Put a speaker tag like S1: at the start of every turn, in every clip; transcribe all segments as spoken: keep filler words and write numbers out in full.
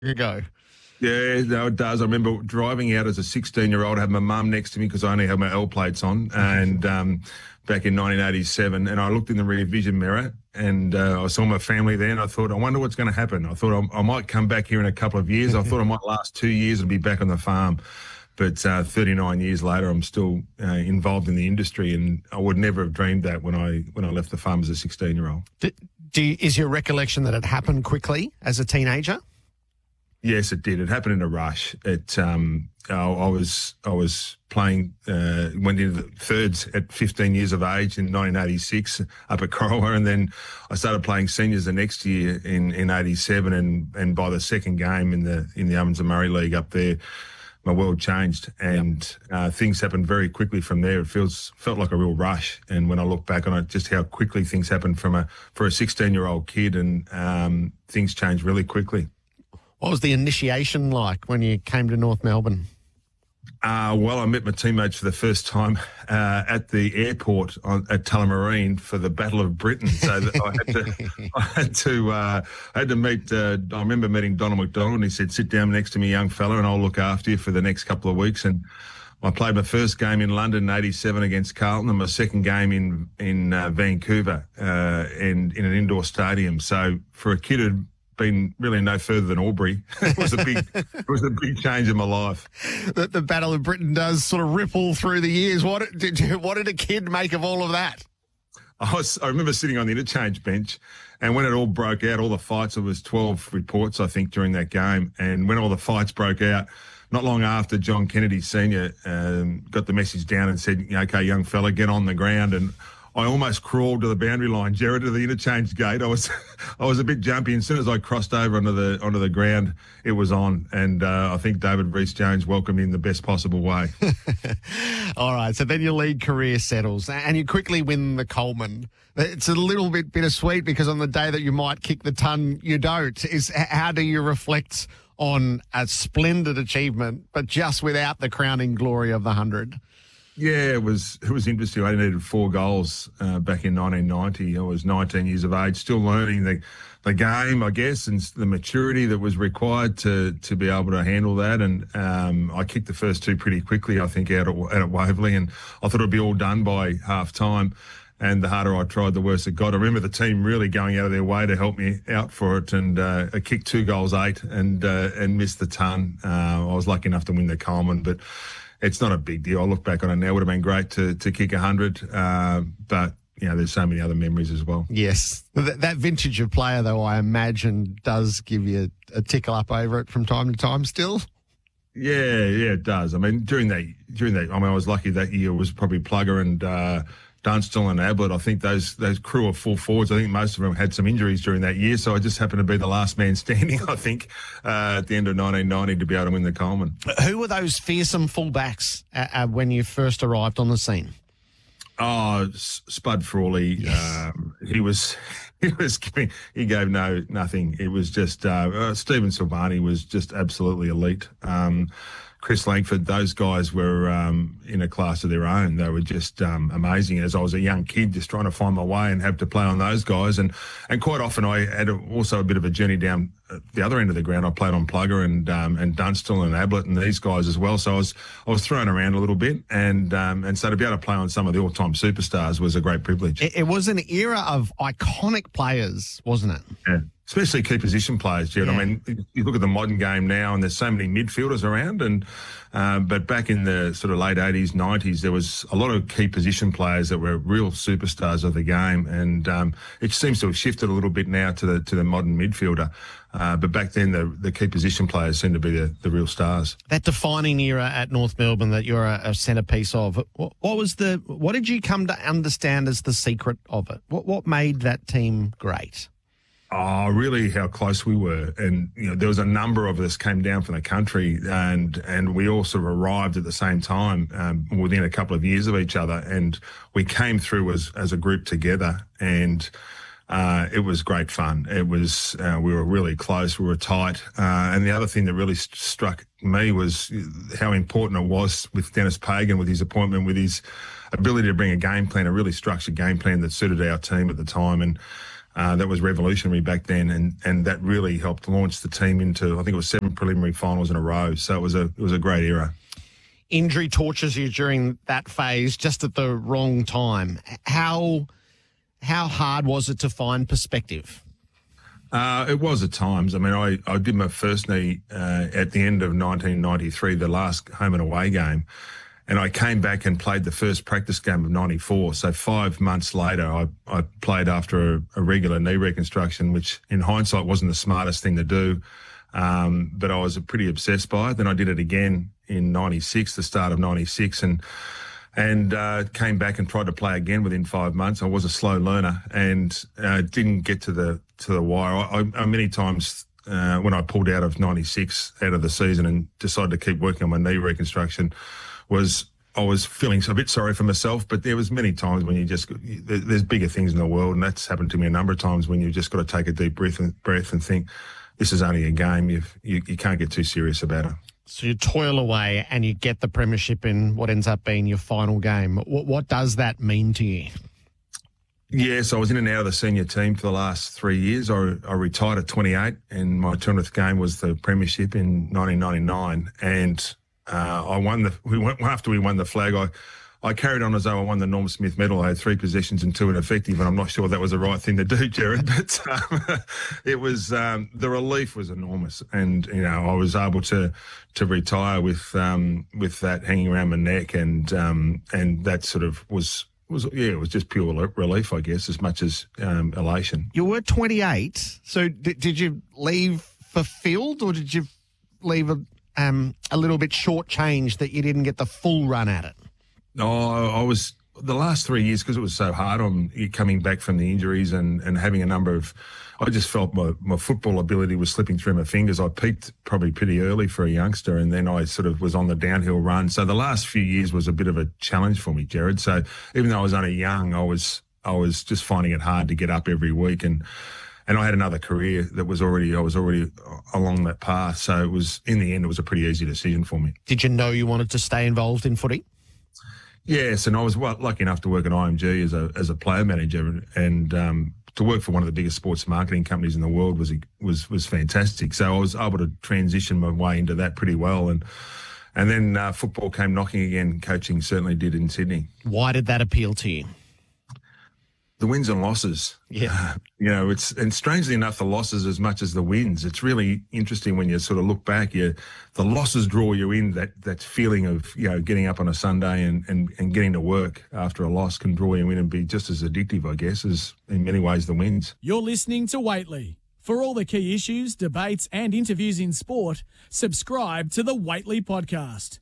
S1: ago.
S2: Yeah, no, it does. I remember driving out as a sixteen-year-old, I had my mum next to me because I only had my L plates on, and um, back in nineteen eighty-seven, and I looked in the rear vision mirror, and uh, I saw my family there, and I thought, I wonder what's going to happen. I thought I, I might come back here in a couple of years. I thought I might last two years and be back on the farm. But uh, thirty-nine years later, I'm still uh, involved in the industry, and I would never have dreamed that when I when I left the farm as a sixteen-year-old.
S1: Do, do you, is your recollection that it happened quickly as a teenager?
S2: Yes, it did. It happened in a rush. It, um, I, I was I was playing, uh, went into the thirds at fifteen years of age in nineteen eighty-six up at Corowa, and then I started playing seniors the next year in, in eighty-seven, and, and by the second game in the in the Ovens and Murray League up there, my world changed, and uh, things happened very quickly from there. It feels felt like a real rush, and when I look back on it, just how quickly things happened from a for a sixteen-year-old kid, and um, things changed really quickly.
S1: What was the initiation like when you came to North Melbourne?
S2: Uh, well, I met my teammates for the first time uh, at the airport on, at Tullamarine for the Battle of Britain. So that I had to, I had to, uh, I had to meet. Uh, I remember meeting Donald McDonald, and he said, "Sit down next to me, young fella, and I'll look after you for the next couple of weeks." And I played my first game in London in eighty-seven against Carlton, and my second game in in uh, Vancouver, uh, and in an indoor stadium. So for a kid who'd been really no further than Albury, it was a big, it was a big change in my life.
S1: The, the Battle of Britain does sort of ripple through the years. What did what did a kid make of all of that?
S2: I was, I remember sitting on the interchange bench, and when it all broke out, all the fights, there was twelve reports, I think, during that game. And when all the fights broke out, not long after, John Kennedy Senior um, got the message down and said, "Okay, young fella, get on the ground." And I almost crawled to the boundary line, Jared, to the interchange gate. I was, I was a bit jumpy. And as soon as I crossed over onto the onto the ground, it was on. And uh, I think David Rees-Jones welcomed me in the best possible way.
S1: All right. So then your league career settles, and you quickly win the Coleman. It's a little bit bittersweet because on the day that you might kick the ton, you don't. Is how do you reflect on a splendid achievement, but just without the crowning glory of the hundred?
S2: Yeah, it was it was interesting. I needed four goals uh, back in nineteen ninety. I was nineteen years of age, still learning the the game, I guess, and the maturity that was required to to be able to handle that. And um, I kicked the first two pretty quickly, I think, out at, out at Waverley, and I thought it'd be all done by half time. And the harder I tried, the worse it got. I remember the team really going out of their way to help me out for it, and uh, I kicked two goals eight and uh, and missed the ton. Uh, I was lucky enough to win the Coleman, but it's not a big deal. I look back on it now. It would have been great to to kick one hundred, uh, but you know, there's so many other memories as well.
S1: Yes. That, that vintage of player, though, I imagine does give you a, a tickle up over it from time to time still.
S2: Yeah, yeah, it does. I mean, during that, during that, I mean, I was lucky that year was probably Plugger and uh, Dunstall and Ablett. I think those those crew of full forwards, I think most of them had some injuries during that year. So I just happened to be the last man standing, I think, uh, at the end of nineteen ninety to be able to win the Coleman.
S1: Who were those fearsome fullbacks uh, uh, when you first arrived on the scene?
S2: Oh, Spud Frawley.
S1: Yes.
S2: Um, he was, he was giving, he gave no, nothing. It was just, uh, uh, Stephen Silvani was just absolutely elite. Um, Chris Langford, those guys were um, in a class of their own. They were just um, amazing. As I was a young kid, just trying to find my way and have to play on those guys. And and quite often I had a, also a bit of a journey down the other end of the ground. I played on Plugger and um, and Dunstall and Ablett and these guys as well. So I was I was thrown around a little bit, and um, and so to be able to play on some of the all-time superstars was a great privilege.
S1: It, it was an era of iconic players, wasn't it?
S2: Yeah. Especially key position players, Jared. Yeah. I mean, you look at the modern game now, and there's so many midfielders around, and uh, but back in the sort of late eighties, nineties, there was a lot of key position players that were real superstars of the game, and um, it seems to have shifted a little bit now to the to the modern midfielder. Uh, but back then, the, the key position players seemed to be the, the real stars.
S1: That defining era at North Melbourne that you're a, a centrepiece of, what, what was the? What did you come to understand as the secret of it? What what made that team great?
S2: Oh, really how close we were. And, you know, there was a number of us came down from the country, and and we all sort of arrived at the same time um, within a couple of years of each other. And we came through as, as a group together, and uh, it was great fun. It was, uh, we were really close, we were tight. Uh, and the other thing that really st- struck me was how important it was with Dennis Pagan, with his appointment, with his ability to bring a game plan, a really structured game plan that suited our team at the time. And Uh, that was revolutionary back then, and, and that really helped launch the team into, I think it was seven preliminary finals in a row. So it was a it was a great era.
S1: Injury tortures you during that phase just at the wrong time. How how hard was it to find perspective?
S2: Uh, it was at times. I mean, I, I did my first knee uh, at the end of nineteen ninety-three, the last home and away game. And I came back and played the first practice game of ninety-four. So five months later, I, I played after a, a regular knee reconstruction, which in hindsight wasn't the smartest thing to do. Um, but I was pretty obsessed by it. Then I did it again in ninety-six, the start of ninety-six, and and uh, came back and tried to play again within five months. I was a slow learner and uh, didn't get to the to the wire. I, I many times uh, when I pulled out of ninety-six, out of the season, and decided to keep working on my knee reconstruction, was I was feeling a bit sorry for myself, but there was many times when you just, there's bigger things in the world, and that's happened to me a number of times when you've just got to take a deep breath and, breath and think, this is only a game. You've, you you can't get too serious about it.
S1: So you toil away and you get the premiership in what ends up being your final game. What, what does that mean to you?
S2: Yes, I was in and out of the senior team for the last three years. I, I retired at twenty-eight, and my twentieth game was the premiership in nineteen ninety-nine, and Uh, I won the. We went after we won the flag. I, I carried on as though I won the Norm Smith medal. I had three possessions and two ineffective, and I'm not sure that was the right thing to do, Jared. But um, it was um, the relief was enormous, and you know I was able to to retire with um, with that hanging around my neck, and um, and that sort of was was yeah, it was just pure relief, I guess, as much as um, elation.
S1: You were twenty-eight, so did, did you leave fulfilled, or did you leave a Um, a little bit shortchanged that you didn't get the full run at it?
S2: No, I was the last three years because it was so hard on coming back from the injuries and, and having a number of. I just felt my, my football ability was slipping through my fingers. I peaked probably pretty early for a youngster, and then I sort of was on the downhill run. So the last few years was a bit of a challenge for me, Jared. So even though I was only young, I was I was just finding it hard to get up every week, and. And I had another career that was already, I was already along that path. So it was, in the end, it was a pretty easy decision for me.
S1: Did you know you wanted to stay involved in footy?
S2: Yes, and I was well, lucky enough to work at I M G as a as a player manager, and um, to work for one of the biggest sports marketing companies in the world was was was fantastic. So I was able to transition my way into that pretty well. And and then uh, football came knocking again. Coaching certainly did in Sydney.
S1: Why did that appeal to you?
S2: The wins and losses.
S1: Yeah.
S2: Uh, you know, it's, and strangely enough, the losses as much as the wins. It's really interesting when you sort of look back, you, the losses draw you in. That, that feeling of, you know, getting up on a Sunday and, and, and getting to work after a loss can draw you in and be just as addictive, I guess, as in many ways the wins.
S3: You're listening to Waitley. For all the key issues, debates and interviews in sport, subscribe to the Waitley Podcast.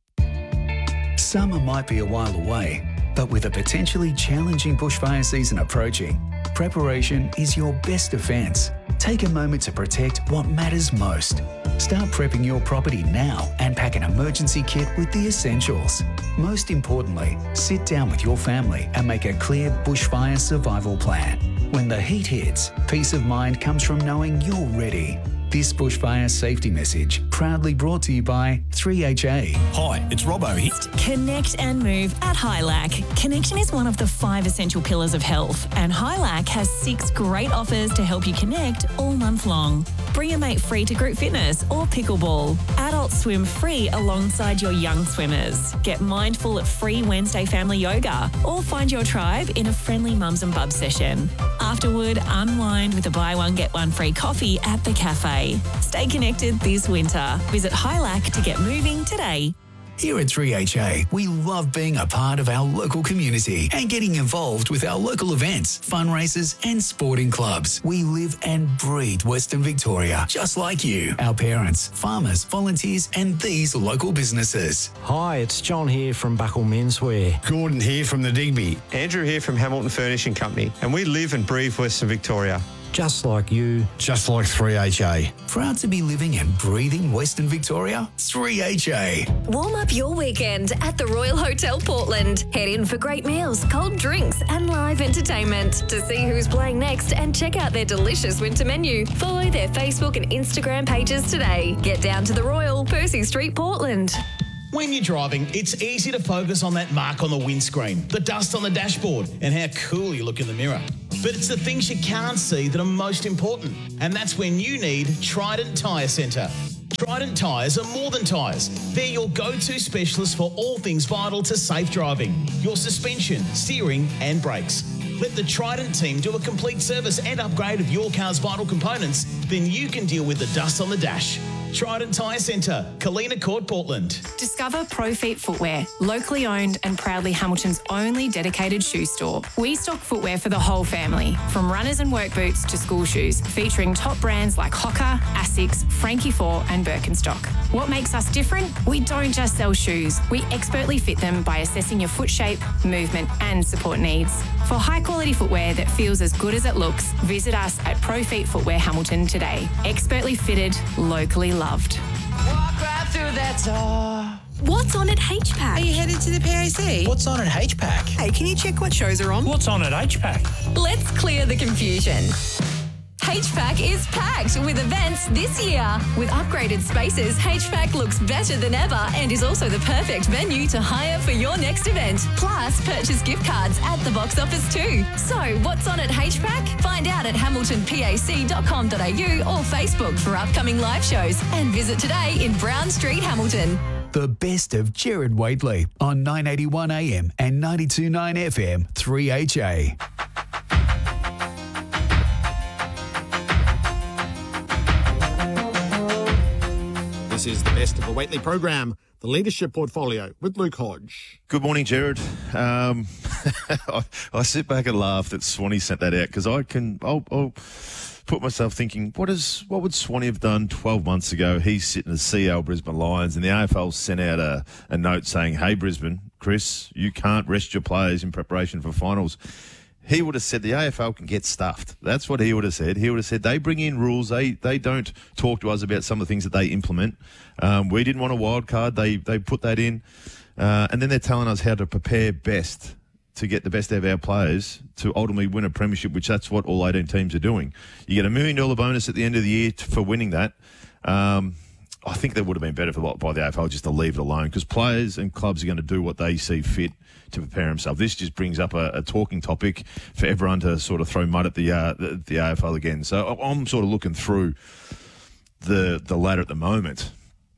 S4: Summer might be a while away, but with a potentially challenging bushfire season approaching, preparation is your best defence. Take a moment to protect what matters most. Start prepping your property now and pack an emergency kit with the essentials. Most importantly, sit down with your family and make a clear bushfire survival plan. When the heat hits, peace of mind comes from knowing you're ready. This bushfire safety message proudly brought to you by three H A.
S5: Hi, it's Robbo here.
S6: Connect and move at Hilac. Connection is one of the five essential pillars of health, and Hilac has six great offers to help you connect all month long. Bring a mate free to group fitness or pickleball. Adults swim free alongside your young swimmers. Get mindful at free Wednesday family yoga, or find your tribe in a friendly mums and bubs session. Afterward, unwind with a buy one get one free coffee at the cafe. Stay connected this winter. Visit Hilac to get moving today.
S4: Here at three H A, we love being a part of our local community and getting involved with our local events, fundraisers and sporting clubs. We live and breathe Western Victoria, just like you, our parents, farmers, volunteers and these local businesses.
S7: Hi, it's John here from Buckle Menswear.
S8: Gordon here from the Digby.
S9: Andrew here from Hamilton Furnishing Company, and we live and breathe Western Victoria.
S7: Just like you.
S8: Just like three H A.
S4: Proud to be living and breathing Western Victoria? three H A.
S10: Warm up your weekend at the Royal Hotel Portland. Head in for great meals, cold drinks and live entertainment. To see who's playing next and check out their delicious winter menu, follow their Facebook and Instagram pages today. Get down to the Royal, Percy Street, Portland.
S5: When you're driving, it's easy to focus on that mark on the windscreen, the dust on the dashboard, and how cool you look in the mirror. But it's the things you can't see that are most important. And that's when you need Trident Tyre Centre. Trident tyres are more than tyres. They're your go-to specialists for all things vital to safe driving. Your suspension, steering and brakes. Let the Trident team do a complete service and upgrade of your car's vital components. Then you can deal with the dust on the dash. Trident Tyre Centre, Kalina Court, Portland.
S11: Discover ProFeet Footwear, locally owned and proudly Hamilton's only dedicated shoe store. We stock footwear for the whole family, from runners and work boots to school shoes, featuring top brands like Hoka, Asics, Frankie Four and Birkenstock. What makes us different? We don't just sell shoes. We expertly fit them by assessing your foot shape, movement and support needs. For high-quality footwear that feels as good as it looks, visit us at ProFeet Footwear Hamilton today. Expertly fitted, locally loved.
S12: Walk right through that door.
S10: What's on at H PAC?
S12: Are you headed to the P A C?
S13: What's on at H PAC?
S12: Hey, can you check what shows are on?
S13: What's on at H PAC?
S10: Let's clear the confusion. H PAC is packed with events this year. With upgraded spaces, H PAC looks better than ever and is also the perfect venue to hire for your next event. Plus, purchase gift cards at the box office too. So, what's on at H PAC? Find out at hamilton p a c dot com dot a u or Facebook for upcoming live shows. And visit today in Brown Street, Hamilton.
S4: The best of Jared Waitley on nine eighty-one A M and ninety-two point nine F M three H A.
S1: This is the best of the Waitley program, the Leadership Portfolio with Luke Hodge.
S14: Good morning, Jared. Um, I, I sit back and laugh that Swanee sent that out because I can. I'll, I'll put myself thinking, what is what would Swanee have done twelve months ago? He's sitting as C E O of Brisbane Lions, and the A F L sent out a, a note saying, "Hey, Brisbane, Chris, you can't rest your players in preparation for finals." He would have said the A F L can get stuffed. That's what he would have said. He would have said they bring in rules. They they don't talk to us about some of the things that they implement. Um, we didn't want a wild card. They they put that in. Uh, and then they're telling us how to prepare best to get the best out of our players to ultimately win a premiership, which that's what all eighteen teams are doing. You get a million dollar bonus at the end of the year t- for winning that. Um, I think that would have been better for by the A F L just to leave it alone because players and clubs are going to do what they see fit to prepare themselves. This just brings up a, a talking topic for everyone to sort of throw mud at the, uh, the the A F L again. So I'm sort of looking through the the ladder at the moment,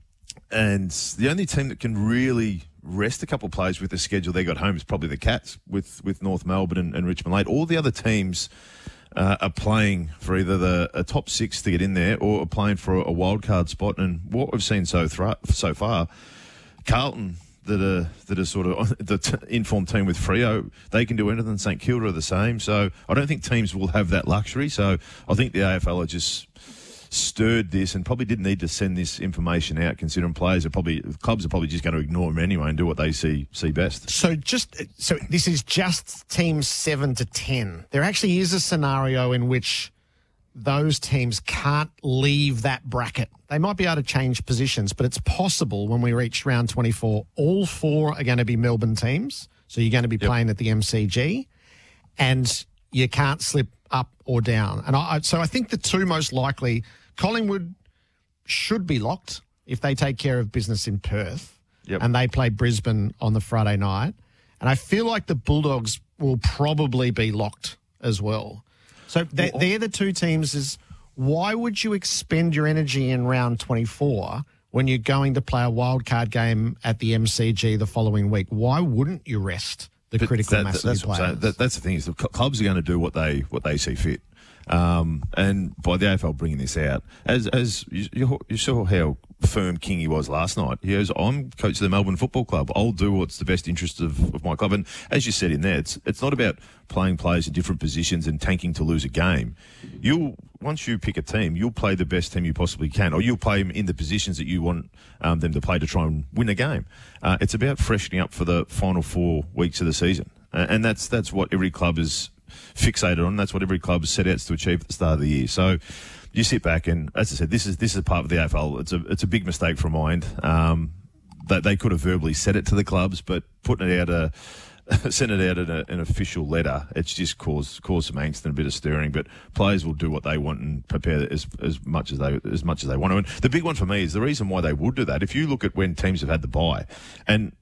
S14: and the only team that can really rest a couple of players with the schedule they got home is probably the Cats with, with North Melbourne and, and Richmond Late. All the other teams uh, are playing for either the a top six to get in there or are playing for a, a wild card spot. And what we've seen so thra- so far, Carlton, that are that are sort of the t- informed team with Freo, they can do anything. St Kilda are the same. So I don't think teams will have that luxury. So I think the A F L are just stirred this and probably didn't need to send this information out, considering players are probably clubs are probably just going to ignore them anyway and do what they see see best.
S1: So just so this is just teams seven to ten. There actually is a scenario in which those teams can't leave that bracket. They might be able to change positions, but it's possible when we reach round twenty-four, all four are going to be Melbourne teams. So you're going to be yep. playing at the M C G, and you can't slip up or down. And I, so I think the two most likely, Collingwood should be locked if they take care of business in Perth, yep. and they play Brisbane on the Friday night. And I feel like the Bulldogs will probably be locked as well. So they're, they're the two teams. Is why would you expend your energy in round twenty-four when you're going to play a wildcard game at the M C G the following week? Why wouldn't you rest the but critical that, mass
S14: that's
S1: of players?
S14: That, that's the thing is the clubs are going to do what they what they see fit. Um, and by the A F L bringing this out, as as you, you saw how firm Kingy was last night. He goes, I'm coach of the Melbourne Football Club. I'll do what's the best interest of, of my club. And as you said in there, it's it's not about playing players in different positions and tanking to lose a game. You'll once you pick a team, you'll play the best team you possibly can, or you'll play them in the positions that you want um, them to play to try and win a game. Uh, it's about freshening up for the final four weeks of the season, uh, and that's that's what every club is fixated on. That's what every club set out to achieve at the start of the year. So you sit back and, as I said, this is this is a part of the A F L. It's a it's a big mistake from mind. Um, that they could have verbally said it to the clubs, but putting it out a sent it out in a, an official letter, it's just caused caused some angst and a bit of stirring. But players will do what they want and prepare as as much as they as much as they want to. And the big one for me is the reason why they would do that. If you look at when teams have had the bye, and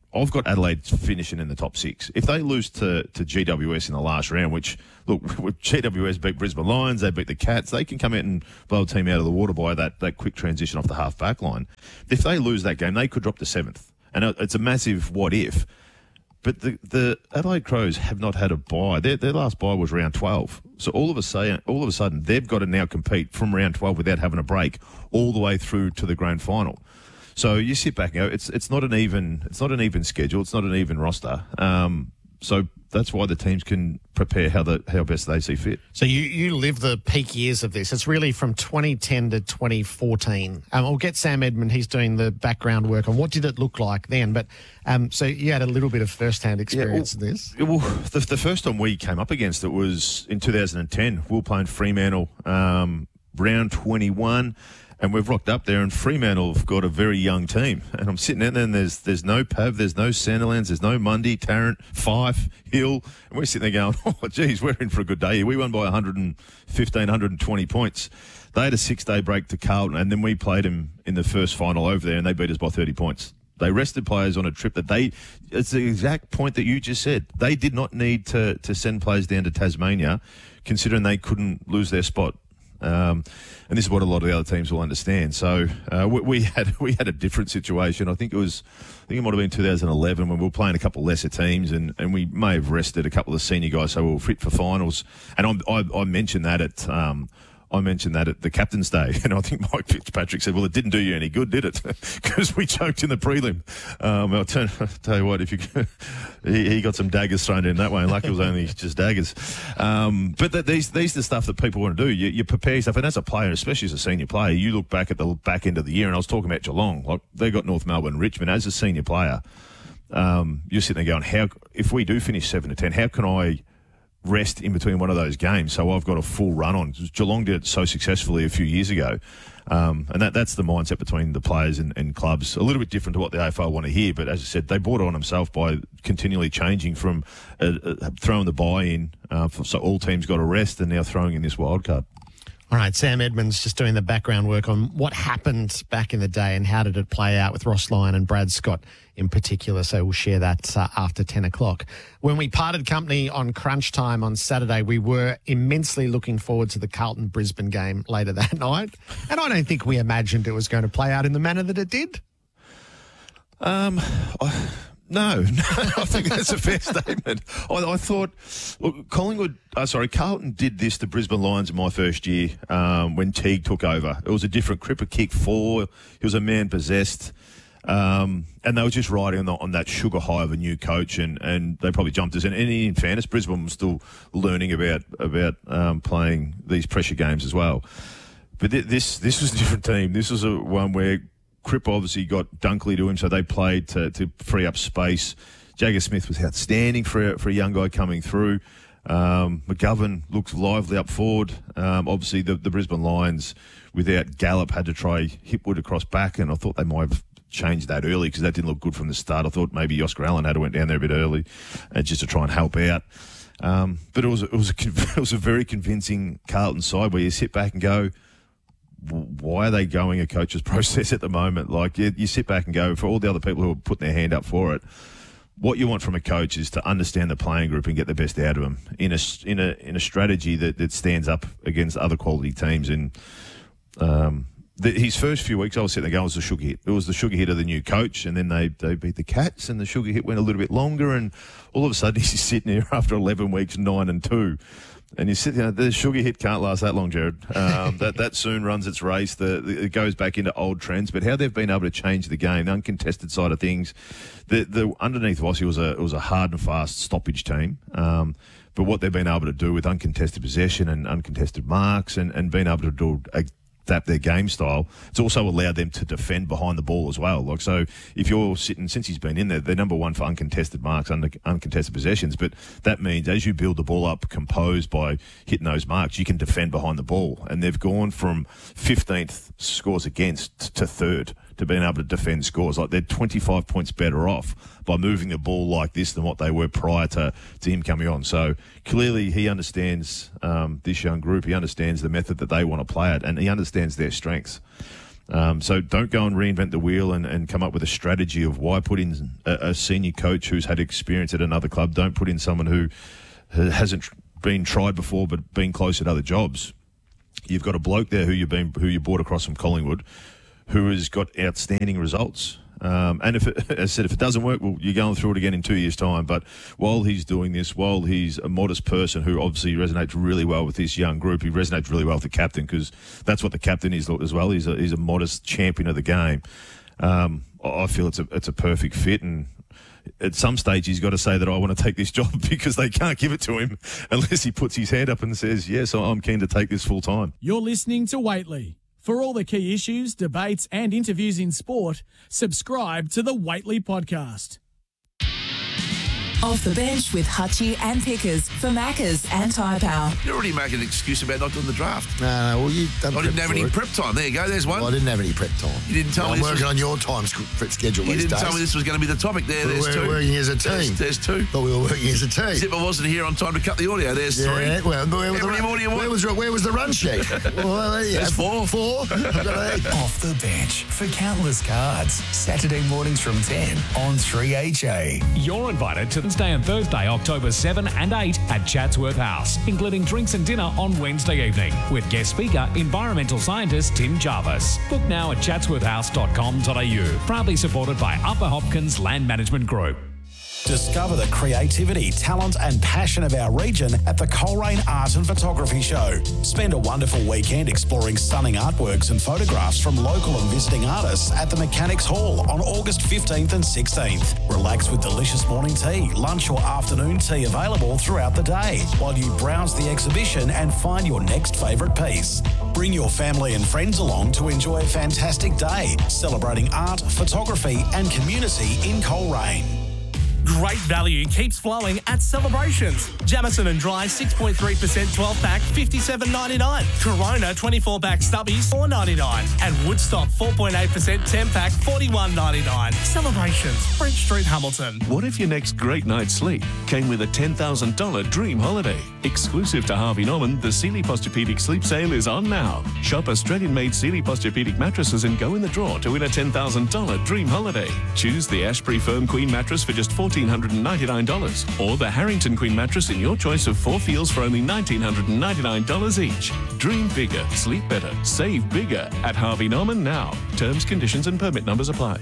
S14: I've got Adelaide finishing in the top six. If they lose to, to G W S in the last round, which, look, G W S beat Brisbane Lions, they beat the Cats, they can come out and blow a team out of the water by that, that quick transition off the half-back line. If they lose that game, they could drop to seventh. And it's a massive what-if. But the, the Adelaide Crows have not had a bye. Their, their last bye was round twelve. So all of a sudden, all of a sudden, they've got to now compete from round twelve without having a break all the way through to the grand final. So you sit back and go, it's it's not an even it's not an even schedule. It's not an even roster. Um, so that's why the teams can prepare how the how best they see fit.
S1: So you, you live the peak years of this. It's really from twenty ten to twenty fourteen. Um, we'll get Sam Edmund. He's doing the background work on what did it look like then. But um, so you had a little bit of first-hand experience
S14: yeah, well,
S1: of this.
S14: Well, the, the first time we came up against it was in two thousand ten. We were playing Fremantle, um, round twenty-one. And we've rocked up there, and Fremantle have got a very young team. And I'm sitting out there, and there's there's no Pav, there's no Sandilands, there's no Mundy, Tarrant, Fife, Hill. And we're sitting there going, oh, geez, we're in for a good day here. We won by one hundred fifteen, one hundred twenty points. They had a six-day break to Carlton, and then we played them in the first final over there, and they beat us by thirty points. They rested players on a trip that they, it's the exact point that you just said. They did not need to, to send players down to Tasmania, considering they couldn't lose their spot. Um, and this is what a lot of the other teams will understand. So uh, we, we had we had a different situation. I think it was, I think it might have been two thousand eleven when we were playing a couple of lesser teams, and, and we may have rested a couple of senior guys so we were fit for finals. And I, I, I mentioned that at um, I mentioned that at the Captain's Day, and I think Mike Fitzpatrick said, well, it didn't do you any good, did it? Because we choked in the prelim. Um, I'll, tell, I'll tell you what, if you he, he got some daggers thrown in that way, and lucky it was only just daggers. Um, but that, these these are the stuff that people want to do. You, you prepare yourself, and as a player, especially as a senior player, you look back at the back end of the year, and I was talking about Geelong. Like, they got North Melbourne and Richmond. As a senior player, um, you're sitting there going, how if we do finish seven to ten, how can I rest in between one of those games so I've got a full run on? Geelong did it so successfully a few years ago, um, and that, that's the mindset between the players and, and clubs. A little bit different to what the A F L want to hear, but as I said, they brought it on themselves by continually changing from uh, uh, throwing the bye in, uh, so all teams got a rest, and now throwing in this wild card.
S1: All right, Sam Edmonds just doing the background work on what happened back in the day and how did it play out with Ross Lyon and Brad Scott in particular. So we'll share that uh, after ten o'clock. When we parted company on crunch time on Saturday, we were immensely looking forward to the Carlton-Brisbane game later that night. And I don't think we imagined it was going to play out in the manner that it did.
S14: Um, I... No, no, I think that's a fair statement. I, I thought, look, Collingwood, uh, sorry, Carlton did this to Brisbane Lions in my first year um, when Teague took over. It was a different Cripper kick four. He was a man possessed. Um, and they were just riding on, the, on that sugar high of a new coach, and, and they probably jumped us. And, and in fairness, Brisbane was still learning about about um, playing these pressure games as well. But th- this this was a different team. This was a one where Crip obviously got Dunkley to him, so they played to, to free up space. Jagger Smith was outstanding for a, for a young guy coming through. Um, McGovern looked lively up forward. Um, obviously, the, the Brisbane Lions, without Gallup, had to try Hipwood across back, and I thought they might have changed that early because that didn't look good from the start. I thought maybe Oscar Allen had to went down there a bit early uh, just to try and help out. Um, but it was it was a, it was a very convincing Carlton side where you sit back and go, why are they going a coach's process at the moment? Like, you, you sit back and go, for all the other people who are putting their hand up for it, what you want from a coach is to understand the playing group and get the best out of them in a in a in a strategy that, that stands up against other quality teams. And um, the, his first few weeks, I was sitting there going, it was the sugar hit. It was the sugar hit of the new coach, and then they they beat the Cats, and the sugar hit went a little bit longer, and all of a sudden he's sitting here after eleven weeks, nine and two. And you sit there, the sugar hit can't last that long, Jared. Um, that that soon runs its race. The, the it goes back into old trends. But how they've been able to change the game, the uncontested side of things, the the underneath Vossi was a it was a hard and fast stoppage team. Um, but what they've been able to do with uncontested possession and uncontested marks, and, and being able to do a, adapt their game style, it's also allowed them to defend behind the ball as well. Like, so if you're sitting, since he's been in there, they're number one for uncontested marks, under uncontested possessions, but that means as you build the ball up composed by hitting those marks, you can defend behind the ball. And they've gone from fifteenth scores against to third to being able to defend scores. Like, they're twenty-five points better off by moving the ball like this than what they were prior to, to him coming on. So clearly he understands um, this young group. He understands the method that they want to play it, and he understands their strengths. Um, so don't go and reinvent the wheel and, and come up with a strategy of why put in a, a senior coach who's had experience at another club. Don't put in someone who hasn't been tried before but been close at other jobs. You've got a bloke there who you've been who you brought across from Collingwood, who has got outstanding results. Um, and if it, as I said, if it doesn't work, well, you're going through it again in two years' time. But while he's doing this, while he's a modest person who obviously resonates really well with this young group, he resonates really well with the captain, because that's what the captain is as well. He's a, he's a modest champion of the game. Um, I feel it's a it's a perfect fit, and at some stage he's got to say that I want to take this job, because they can't give it to him unless he puts his hand up and says, yes, I'm keen to take this full time.
S3: You're listening to Waitley. For all the key issues, debates and interviews in sport, subscribe to the Waitley Podcast.
S15: Off the bench with Hutchie and Pickers for Maccas and Tyre Power.
S16: You're already making an excuse about not doing the draft.
S8: No, no, well, you've done
S16: I didn't have any
S8: it.
S16: prep time. There you go, there's one.
S8: Well, I didn't have any prep time.
S16: You didn't tell
S8: well,
S16: me
S8: I'm
S16: this
S8: working
S16: was...
S8: on your time sc- schedule
S16: You
S8: these
S16: didn't
S8: days.
S16: tell me this was going to be the topic. There,
S8: Well,
S16: there's
S8: we're
S16: two.
S8: working as a team.
S16: There's, there's two.
S8: Thought we were working as a team.
S16: Zip, I wasn't here on time to cut the audio. There's
S8: yeah,
S16: three.
S8: well, where was,
S16: How
S8: the,
S16: many more do you want?
S8: where, was, where was the run sheet? well, there you
S16: There's
S8: go.
S16: four.
S8: Four? I've got eight.
S4: Off the bench for countless cards. Saturday mornings from ten on three H A.
S17: You're invited to Wednesday and Thursday, October seventh and eighth at Chatsworth House, including drinks and dinner on Wednesday evening with guest speaker, environmental scientist Tim Jarvis. Book now at chatsworth house dot com dot a u. Proudly supported by Upper Hopkins Land Management Group.
S18: Discover the creativity, talent and passion of our region at the Coleraine Art and Photography Show. Spend a wonderful weekend exploring stunning artworks and photographs from local and visiting artists at the Mechanics Hall on August fifteenth and sixteenth. Relax with delicious morning tea, lunch or afternoon tea available throughout the day while you browse the exhibition and find your next favourite piece. Bring your family and friends along to enjoy a fantastic day celebrating art, photography and community in Coleraine.
S19: Great value keeps flowing at Celebrations. Jamison and Dry six point three percent twelve pack, fifty-seven ninety-nine. Corona twenty-four pack stubbies, four ninety-nine. And Woodstock four point eight percent ten pack, forty-one ninety-nine. Celebrations, French Street, Hamilton.
S20: What if your next great night's sleep came with a ten thousand dollars dream holiday? Exclusive to Harvey Norman, the Sealy Posturepedic Sleep Sale is on now. Shop Australian-made Sealy Posturepedic mattresses and go in the draw to win a ten thousand dollars dream holiday. Choose the Ashbury Firm Queen mattress for just fourteen hundred ninety-nine dollars or the Harrington Queen mattress in your choice of four feels for only one thousand nine hundred ninety-nine dollars each. Dream bigger, sleep better, save bigger at Harvey Norman now. Terms, conditions and permit numbers apply.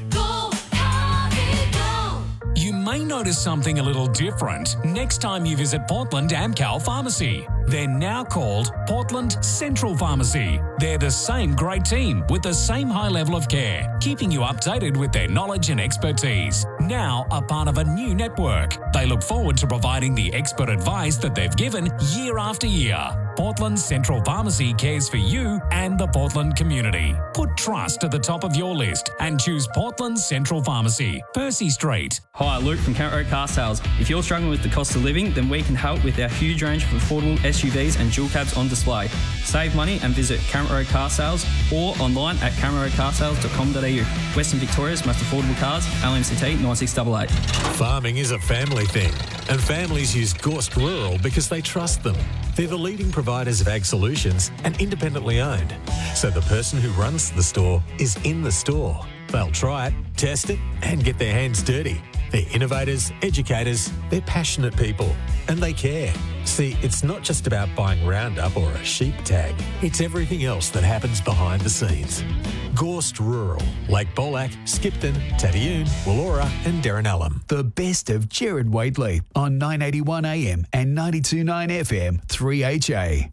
S17: You may notice something a little different next time you visit Portland Amcal Pharmacy. They're now called Portland Central Pharmacy. They're the same great team with the same high level of care, keeping you updated with their knowledge and expertise. Now a part of a new network. They look forward to providing the expert advice that they've given year after year. Portland Central Pharmacy cares for you and the Portland community. Put trust at the top of your list and choose Portland Central Pharmacy, Percy Street.
S21: Hi, Luke from Camp Road Car Sales. If you're struggling with the cost of living, then we can help with our huge range of affordable S U Vs and dual cabs on display. Save money and visit Camp Road Car Sales or online at camp road car sales dot com dot a u. Western Victoria's most affordable cars, L M C T nine six eight eight.
S22: Farming is a family thing, and families use Gorst Rural because they trust them. They're the leading providers of ag solutions and independently owned. So the person who runs the store is in the store. They'll try it, test it, and get their hands dirty. They're innovators, educators, they're passionate people, and they care. See, it's not just about buying Roundup or a sheep tag. It's everything else that happens behind the scenes. Gorst Rural, Lake Bolac, Skipton, Tadioon, Wallora and Derrinallum.
S4: The best of Jared Waitley on nine eighty-one A M and ninety-two point nine F M, three H A.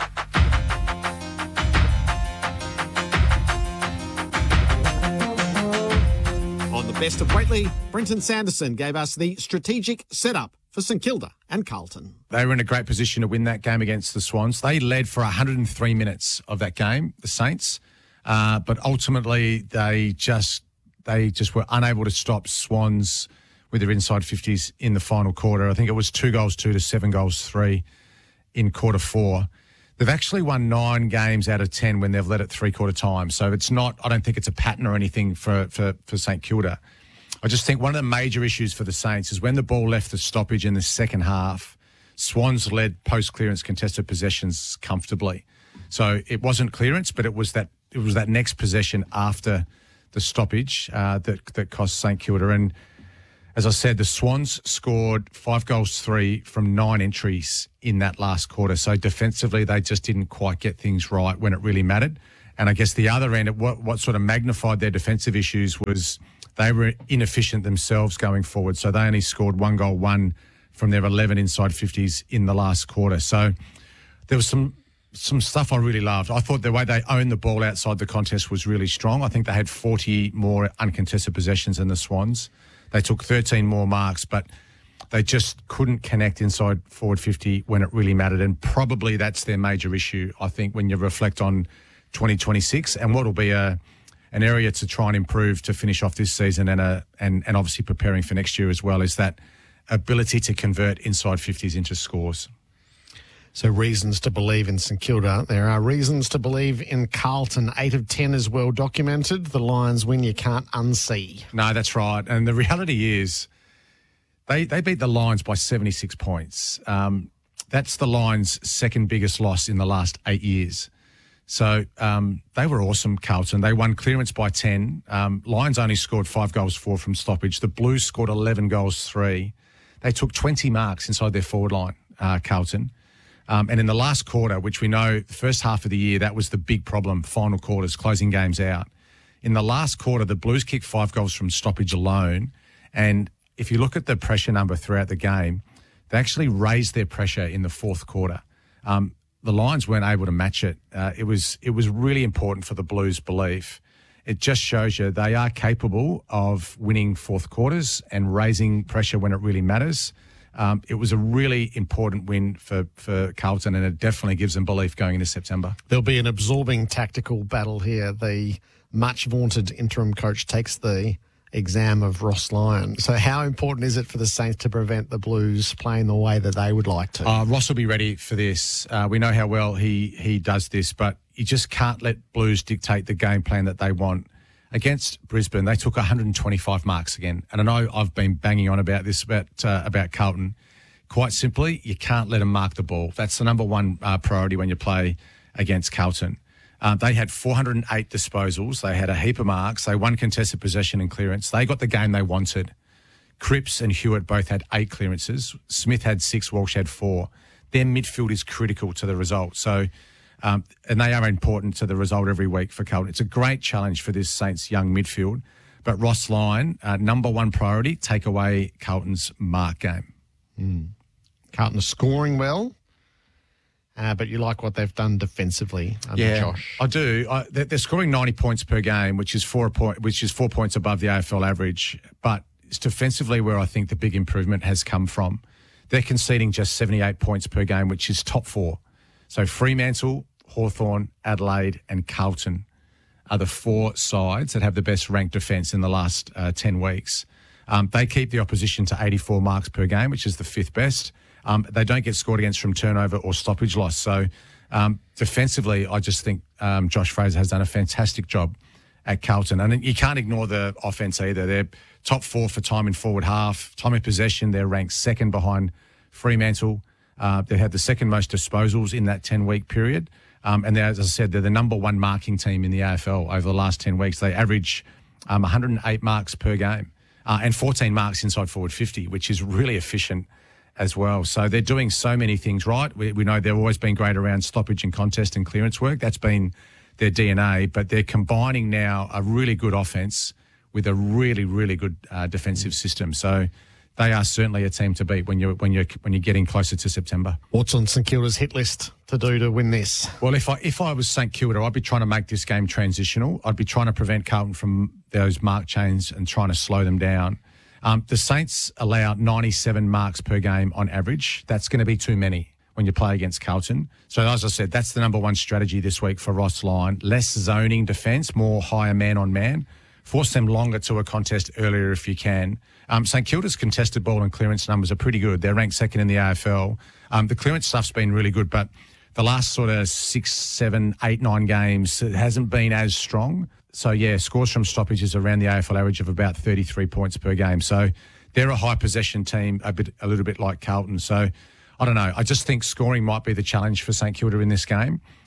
S1: On the best of Waitley, Brenton Sanderson gave us the strategic setup for St Kilda and Carlton.
S23: They were in a great position to win that game against the Swans. They led for one hundred three minutes of that game, the Saints, uh, but ultimately they just they just were unable to stop Swans with their inside fifties in the final quarter. I think it was two goals two to seven goals three in quarter four. They've actually won nine games out of ten when they've led at three-quarter time. So it's not, I don't think it's a pattern or anything for, for, for St Kilda. I just think one of the major issues for the Saints is when the ball left the stoppage in the second half, Swans led post-clearance contested possessions comfortably. So it wasn't clearance, but it was that it was that next possession after the stoppage uh, that that cost St Kilda. And as I said, the Swans scored five goals, three from nine entries in that last quarter. So defensively, they just didn't quite get things right when it really mattered. And I guess the other end, what, what sort of magnified their defensive issues was they were inefficient themselves going forward. So they only scored one goal, one from their eleven inside fifties in the last quarter. So there was some some stuff I really loved. I thought the way they owned the ball outside the contest was really strong. I think they had forty more uncontested possessions than the Swans. They took thirteen more marks, but they just couldn't connect inside forward fifty when it really mattered. And probably that's their major issue, I think, when you reflect on twenty twenty-six and what will be a an area to try and improve to finish off this season and a, and, and obviously preparing for next year as well is that ability to convert inside fifties into scores.
S1: So reasons to believe in St Kilda. There are reasons to believe in Carlton. Eight of ten is well documented. The Lions win you can't unsee.
S23: No, that's right. And the reality is they they beat the Lions by seventy-six points. Um, that's the Lions' second biggest loss in the last eight years. So um, they were awesome, Carlton. They won clearance by ten. Um, Lions only scored five goals, four from stoppage. The Blues scored eleven goals, three. They took twenty marks inside their forward line, uh, Carlton. Um, and in the last quarter, which we know the first half of the year, that was the big problem, final quarters, closing games out. In the last quarter, the Blues kicked five goals from stoppage alone. And if you look at the pressure number throughout the game, they actually raised their pressure in the fourth quarter. Um, the Lions weren't able to match it. Uh, it was it was really important for the Blues' belief. It just shows you they are capable of winning fourth quarters and raising pressure when it really matters. Um, it was a really important win for, for Carlton, and it definitely gives them belief going into September.
S1: There'll be an absorbing tactical battle here. The much vaunted interim coach takes the exam of Ross Lyon. So how important is it for the Saints to prevent the Blues playing the way that they would like to?
S23: Uh, Ross will be ready for this. Uh, we know how well he, he does this, but you just can't let Blues dictate the game plan that they want. Against Brisbane, they took one hundred twenty-five marks again. And I know I've been banging on about this, about uh, about Carlton. Quite simply, you can't let them mark the ball. That's the number one uh, priority when you play against Carlton. Uh, they had four hundred eight disposals. They had a heap of marks. They won contested possession and clearance. They got the game they wanted. Cripps and Hewitt both had eight clearances. Smith had six. Walsh had four. Their midfield is critical to the result. So... Um, and they are important to the result every week for Carlton. It's a great challenge for this Saints young midfield. But Ross Lyon, uh, number one priority, take away Carlton's mark game.
S1: Mm. Carlton are scoring well, uh, but you like what they've done defensively under
S23: yeah,
S1: Josh.
S23: I do. I, they're, they're scoring ninety points per game, which is four point, which is four points above the A F L average. But it's defensively where I think the big improvement has come from. They're conceding just seventy-eight points per game, which is top four. So Fremantle, Hawthorn, Adelaide and Carlton are the four sides that have the best ranked defence in the last uh, ten weeks. Um, they keep the opposition to eighty-four marks per game, which is the fifth best. Um, they don't get scored against from turnover or stoppage loss. So um, defensively, I just think um, Josh Fraser has done a fantastic job at Carlton. And you can't ignore the offence either. They're top four for time in forward half. Time in possession, they're ranked second behind Fremantle. Uh, they had the second most disposals in that ten-week period. Um, and as I said, they're the number one marking team in the A F L over the last ten weeks. They average um, one hundred eight marks per game uh, and fourteen marks inside forward fifty, which is really efficient as well. So they're doing so many things right. We, we know they've always been great around stoppage and contest and clearance work. That's been their D N A. But they're combining now a really good offence with a really, really good uh, defensive system. So they are certainly a team to beat when you're when you're when you're getting closer to September.
S1: What's on St Kilda's hit list to do to win this?
S23: Well, if I if I was St Kilda, I'd be trying to make this game transitional. I'd be trying to prevent Carlton from those mark chains and trying to slow them down. Um, the Saints allow ninety-seven marks per game on average. That's going to be too many when you play against Carlton. So as I said, that's the number one strategy this week for Ross Lyon. Less zoning defence, more higher man on man. Force them longer to a contest earlier if you can. Um, St Kilda's contested ball and clearance numbers are pretty good. They're ranked second in the A F L. Um, the clearance stuff's been really good, but the last sort of six, seven, eight, nine games, it hasn't been as strong. So, yeah, scores from stoppages around the A F L average of about thirty-three points per game. So they're a high possession team, a bit, a little bit like Carlton. So I don't know. I just think scoring might be the challenge for St Kilda in this game.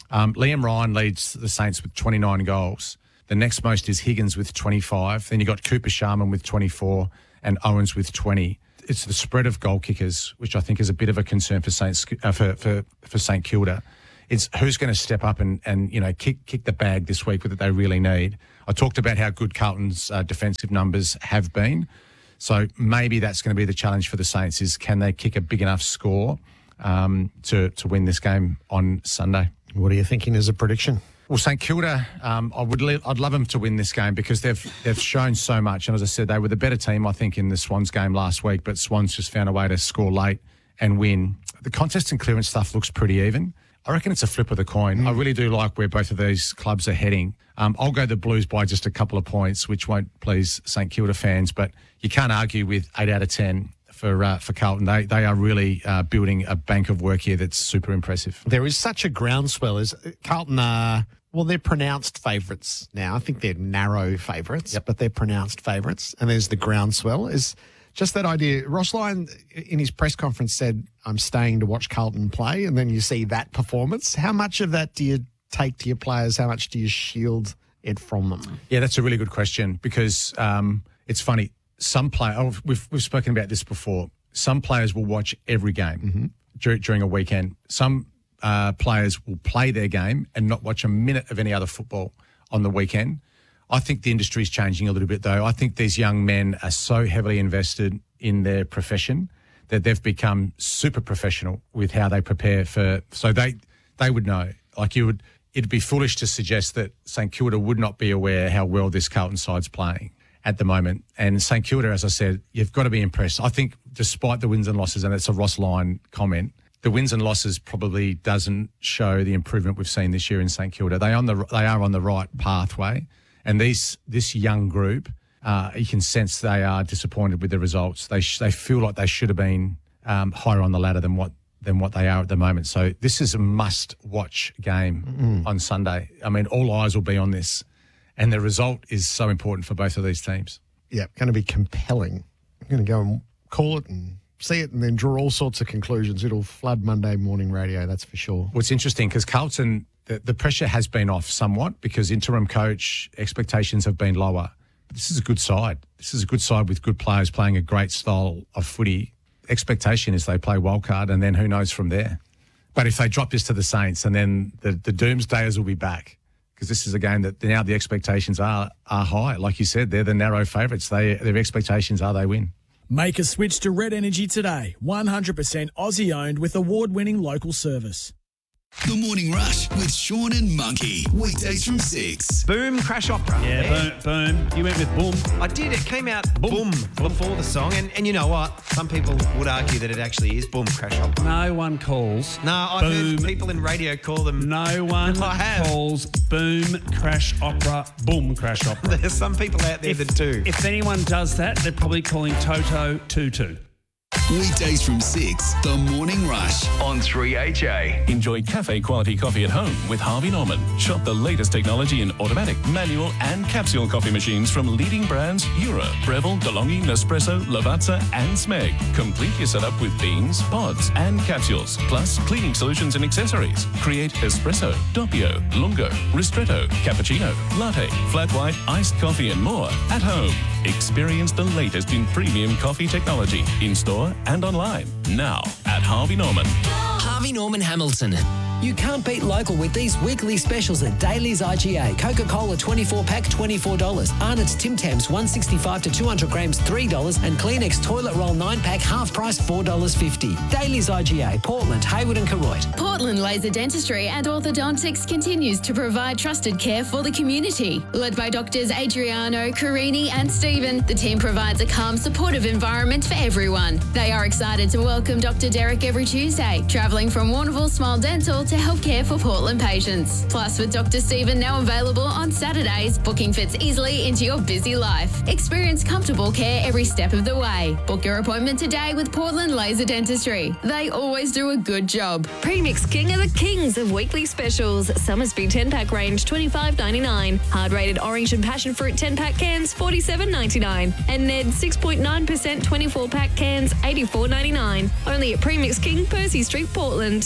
S23: Um, Liam Ryan leads the Saints with twenty-nine goals. The next most is Higgins with twenty-five. Then you got Cooper Sharman with twenty-four and Owens with twenty. It's the spread of goal kickers, which I think is a bit of a concern for Saints uh, for, for for St Kilda. It's who's going to step up and, and you know kick kick the bag this week that they really need. I talked about how good Carlton's uh, defensive numbers have been. So maybe that's going to be the challenge for the Saints is can they kick a big enough score um, to, to win this game on Sunday.
S1: What are you thinking as a prediction?
S23: Well, St Kilda, um, I would, le- I'd love them to win this game because they've they've shown so much. And as I said, they were the better team, I think, in the Swans game last week. But Swans just found a way to score late and win. The contest and clearance stuff looks pretty even. I reckon it's a flip of the coin. Mm. I really do like where both of these clubs are heading. Um, I'll go the Blues by just a couple of points, which won't please St Kilda fans. But you can't argue with eight out of ten for uh, for Carlton. They they are really uh, building a bank of work here that's super impressive.
S1: There is such a groundswell. Is Carlton are... Well, they're pronounced favourites now. I think they're narrow favourites, yep. but they're pronounced favourites. And there's the groundswell. Is just that idea. Ross Lyon, in his press conference, said, I'm staying to watch Carlton play. And then you see that performance. How much of that do you take to your players? How much do you shield it from them?
S23: Yeah, that's a really good question because um, it's funny. Some play, oh, we've, we've spoken about this before. Some players will watch every game mm-hmm. dur- during a weekend. Some Uh, players will play their game and not watch a minute of any other football on the weekend. I think the industry is changing a little bit, though. I think these young men are so heavily invested in their profession that they've become super professional with how they prepare for. So they they would know. Like you would, it'd be foolish to suggest that St Kilda would not be aware how well this Carlton side's playing at the moment. And St Kilda, as I said, you've got to be impressed. I think, despite the wins and losses, and it's a Ross Lyon comment. The wins and losses probably doesn't show the improvement we've seen this year in St Kilda. They on the they are on the right pathway, and these this young group, uh, you can sense they are disappointed with the results. They sh- they feel like they should have been um, higher on the ladder than what than what they are at the moment. So this is a must watch game mm. on Sunday. I mean, all eyes will be on this, and the result is so important for both of these teams.
S1: Yeah, going to be compelling. I'm going to go and call it and see it and then draw all sorts of conclusions. It'll flood Monday morning radio, that's for sure.
S23: Well, it's interesting because Carlton, the, the pressure has been off somewhat because interim coach expectations have been lower. But this is a good side. This is a good side with good players playing a great style of footy. Expectation is they play wildcard and then who knows from there. But if they drop this to the Saints and then the, the doomsdayers will be back because this is a game that now the expectations are are high. Like you said, they're the narrow favourites. They Their expectations are they win.
S3: Make a switch to Red Energy today. one hundred percent Aussie owned with award-winning local service.
S2: The Morning Rush with Sean and Monkey. Weekdays from six.
S6: Boom, Crash Opera.
S9: Yeah, boom, boom. You went with boom.
S6: I did. It came out boom, boom before the song. And, and you know what? Some people would argue that it actually is boom, Crash Opera.
S9: No one calls.
S6: No, I've
S9: boom.
S6: heard people in radio call them.
S9: No one
S6: I have.
S9: calls boom, Crash Opera, boom, Crash Opera.
S6: There's some people out there
S9: if,
S6: that do.
S9: If anyone does that, they're probably calling Toto Tutu.
S2: Weekdays from six, The Morning Rush on three H A.
S20: Enjoy cafe quality coffee at home with Harvey Norman. Shop the latest technology in automatic, manual and capsule coffee machines from leading brands Jura, Breville, DeLonghi, Nespresso, Lavazza and Smeg. Complete your setup with beans, pods and capsules, plus cleaning solutions and accessories. Create espresso, doppio, lungo, ristretto, cappuccino, latte, flat white, iced coffee and more at home. Experience the latest in premium coffee technology in store and online now at Harvey Norman.
S24: Harvey Norman Hamilton. You can't beat local with these weekly specials at Daly's I G A. Coca-Cola twenty-four pack, twenty-four dollars. Arnott's Tim Tams one sixty-five to two hundred grams, three dollars. And Kleenex Toilet Roll nine pack, half price, four dollars fifty. Daly's I G A, Portland, Hayward and Koroit.
S25: Portland Laser Dentistry and Orthodontics continues to provide trusted care for the community. Led by Doctors Adriano, Carini and Stephen, the team provides a calm, supportive environment for everyone. They are excited to welcome Doctor Derek every Tuesday, travelling from Warrnambool Smile Dental to help care for Portland patients. Plus, with Doctor Stephen now available on Saturdays, booking fits easily into your busy life. Experience comfortable care every step of the way. Book your appointment today with Portland Laser Dentistry. They always do a good job.
S10: Premix King are the kings of weekly specials. Summersby ten-pack range, twenty-five ninety-nine. Hard-rated orange and passion fruit ten-pack cans, forty-seven ninety-nine. And Ned six point nine percent twenty-four pack cans, eighty-four ninety-nine. Only at Premix King, Percy Street, Portland.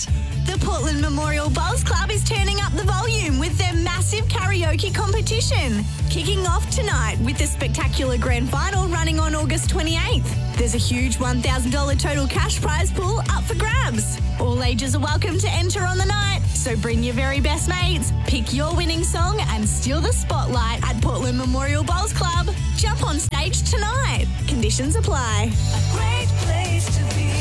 S5: The Portland Memorial Bowls Club is turning up the volume with their massive karaoke competition. Kicking off tonight with the spectacular grand final running on August twenty-eighth. There's a huge one thousand dollars total cash prize pool up for grabs. All ages are welcome to enter on the night, so bring your very best mates, pick your winning song and steal the spotlight at Portland Memorial Bowls Club. Jump on stage tonight. Conditions apply. A great place to be.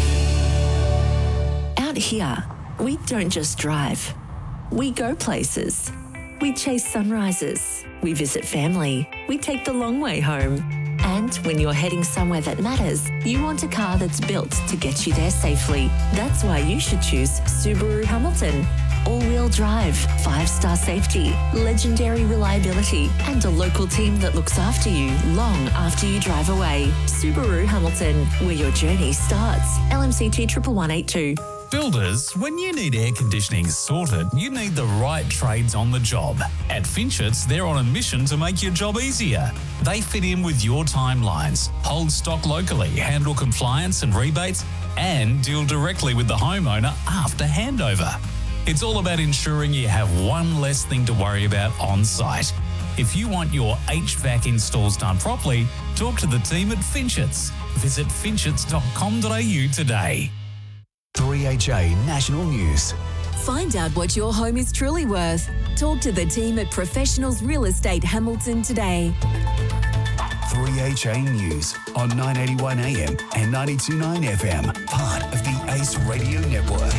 S7: Out here, we don't just drive. We go places. We chase sunrises. We visit family. We take the long way home. And when you're heading somewhere that matters, you want a car that's built to get you there safely. That's why you should choose Subaru Hamilton. All-wheel drive, five-star safety, legendary reliability, and a local team that looks after you long after you drive away. Subaru Hamilton, where your journey starts. L M C T one one one eight two.
S17: Builders, when you need air conditioning sorted, you need the right trades on the job. At Finchets, they're on a mission to make your job easier. They fit in with your timelines, hold stock locally, handle compliance and rebates, and deal directly with the homeowner after handover. It's all about ensuring you have one less thing to worry about on site. If you want your H V A C installs done properly, talk to the team at Finchets. Visit finchets dot com dot a u today.
S4: three H A National News.
S15: Find out what your home is truly worth. Talk to the team at Professionals Real Estate Hamilton today.
S4: three H A News on nine eighty-one A M and ninety-two point nine F M, part of the Ace Radio Network.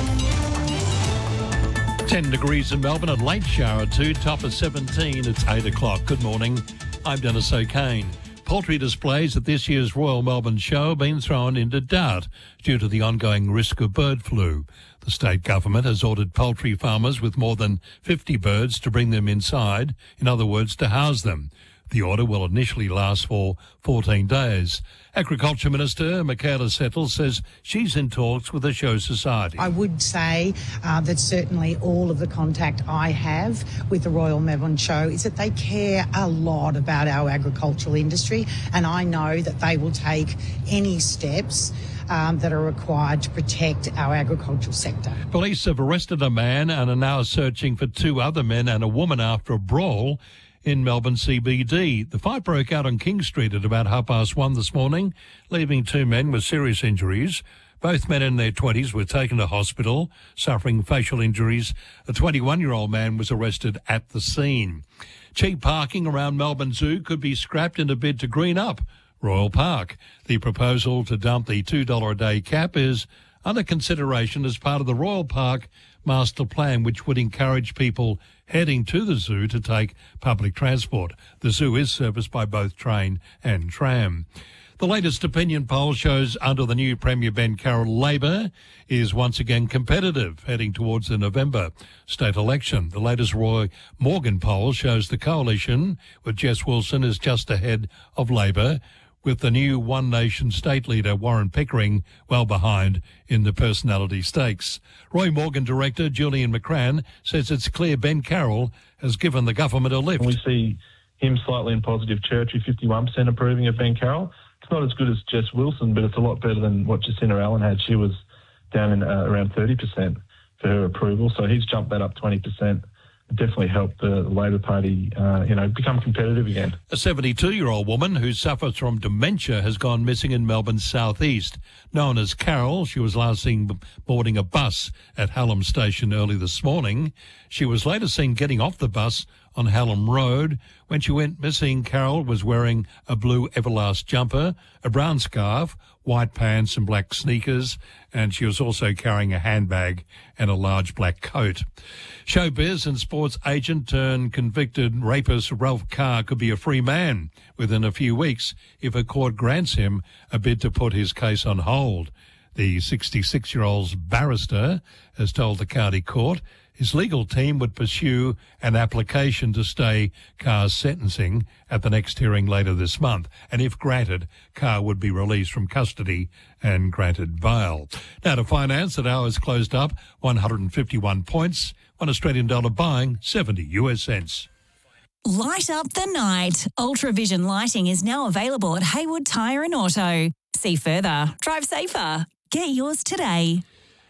S11: ten degrees in Melbourne, a late shower too, top of seventeen. It's eight o'clock. Good morning. I'm Dennis O'Kane. Poultry displays at this year's Royal Melbourne Show have been thrown into doubt due to the ongoing risk of bird flu. The state government has ordered poultry farmers with more than fifty birds to bring them inside, in other words, to house them. The order will initially last for fourteen days. Agriculture Minister Michaela Settle says she's in talks with the Show Society.
S12: I would say uh, that certainly all of the contact I have with the Royal Melbourne Show is that they care a lot about our agricultural industry, and I know that they will take any steps Um, that are required to protect our agricultural sector.
S11: Police have arrested a man and are now searching for two other men and a woman after a brawl in Melbourne C B D. The fight broke out on King Street at about half past one this morning, leaving two men with serious injuries. Both men in their twenties were taken to hospital, suffering facial injuries. A twenty-one-year-old man was arrested at the scene. Cheap parking around Melbourne Zoo could be scrapped in a bid to green up Royal Park. The proposal to dump the two dollars a day cap is under consideration as part of the Royal Park master plan, which would encourage people heading to the zoo to take public transport. The zoo is serviced by both train and tram. The latest opinion poll shows under the new Premier Ben Carroll, Labor is once again competitive heading towards the November state election. The latest Roy Morgan poll shows the coalition with Jess Wilson is just ahead of Labor, with the new One Nation state leader, Warren Pickering, well behind in the personality stakes. Roy Morgan director Julian McCrann says it's clear Ben Carroll has given the government a lift.
S13: We see him slightly in positive territory, fifty-one percent approving of Ben Carroll. It's not as good as Jess Wilson, but it's a lot better than what Jacinta Allen had. She was down in uh, around thirty percent for her approval, so he's jumped that up twenty percent. Definitely helped the Labor Party, uh, you know, become competitive again.
S11: A seventy-two-year-old woman who suffers from dementia has gone missing in Melbourne's southeast. Known as Carol, she was last seen boarding a bus at Hallam Station early this morning. She was later seen getting off the bus on Hallam Road. When she went missing, Carol was wearing a blue Everlast jumper, a brown scarf, white pants and black sneakers, and she was also carrying a handbag and a large black coat. Showbiz and sports agent turned convicted rapist Ralph Carr could be a free man within a few weeks if a court grants him a bid to put his case on hold. The sixty-six-year-old's barrister has told the county court his legal team would pursue an application to stay Carr's sentencing at the next hearing later this month. And if granted, Carr would be released from custody and granted bail. Now to finance, at hours closed up one hundred fifty-one points, one Australian dollar buying seventy U S cents.
S26: Light up the night. Ultravision lighting is now available at Haywood Tyre and Auto. See further. Drive safer. Get yours today.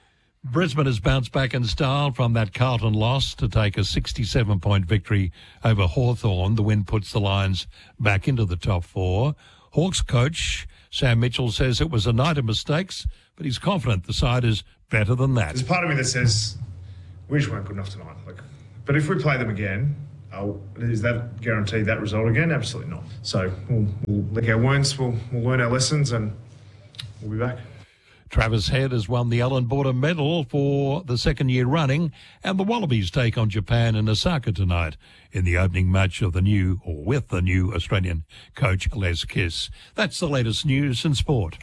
S11: Brisbane has bounced back in style from that Carlton loss to take a sixty-seven point victory over Hawthorn. The win puts the Lions back into the top four. Hawks coach Sam Mitchell says it was a night of mistakes, but he's confident the side is better than that.
S8: There's part of me that says we just weren't good enough tonight. Like, but if we play them again, uh, is that guaranteed that result again? Absolutely not. So we'll, we'll lick our wounds, we'll, we'll learn our lessons, and we'll be back.
S11: Travis Head has won the Allan Border Medal for the second year running, and the Wallabies take on Japan in Osaka tonight in the opening match of the new, or with the new Australian coach Les Kiss. That's the latest news in sport.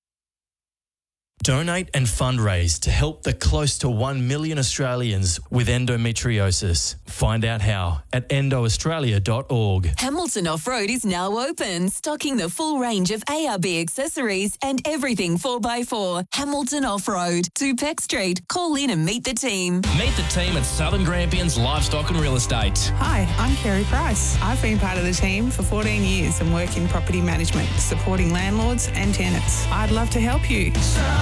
S14: Donate and fundraise to help the close to one million Australians with endometriosis. Find out how at endo australia dot org.
S15: Hamilton Off-Road is now open, stocking the full range of A R B accessories and everything four by four. Hamilton Off-Road, two Peck Street. Call in and meet the team.
S14: Meet the team at Southern Grampians Livestock and Real Estate.
S16: Hi, I'm Kerry Price. I've been part of the team for fourteen years and work in property management, supporting landlords and tenants. I'd love to help you.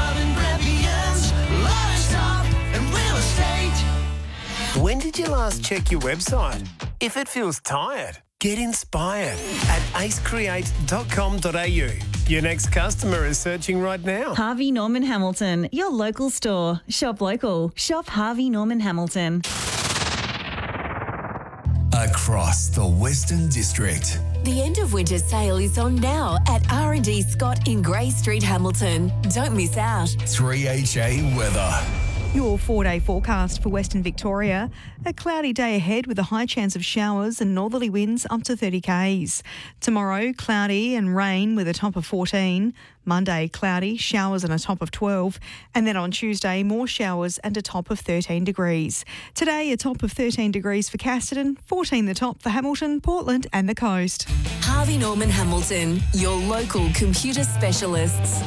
S18: When did you last check your website? If it feels tired, get inspired at ace create dot com dot a u. Your next customer is searching right now.
S26: Harvey Norman Hamilton, your local store. Shop local. Shop Harvey Norman Hamilton.
S2: Across the Western District.
S15: The end of winter sale is on now at R and D Scott in Grey Street, Hamilton. Don't miss out.
S2: three H A weather.
S19: Your four-day forecast for Western Victoria. A cloudy day ahead with a high chance of showers and northerly winds up to thirty kays. Tomorrow, cloudy and rain with a top of fourteen. Monday, cloudy, showers and a top of twelve. And then on Tuesday, more showers and a top of thirteen degrees. Today, a top of thirteen degrees for Casterton, fourteen the top for Hamilton, Portland and the coast.
S15: Harvey Norman Hamilton, your local computer specialists.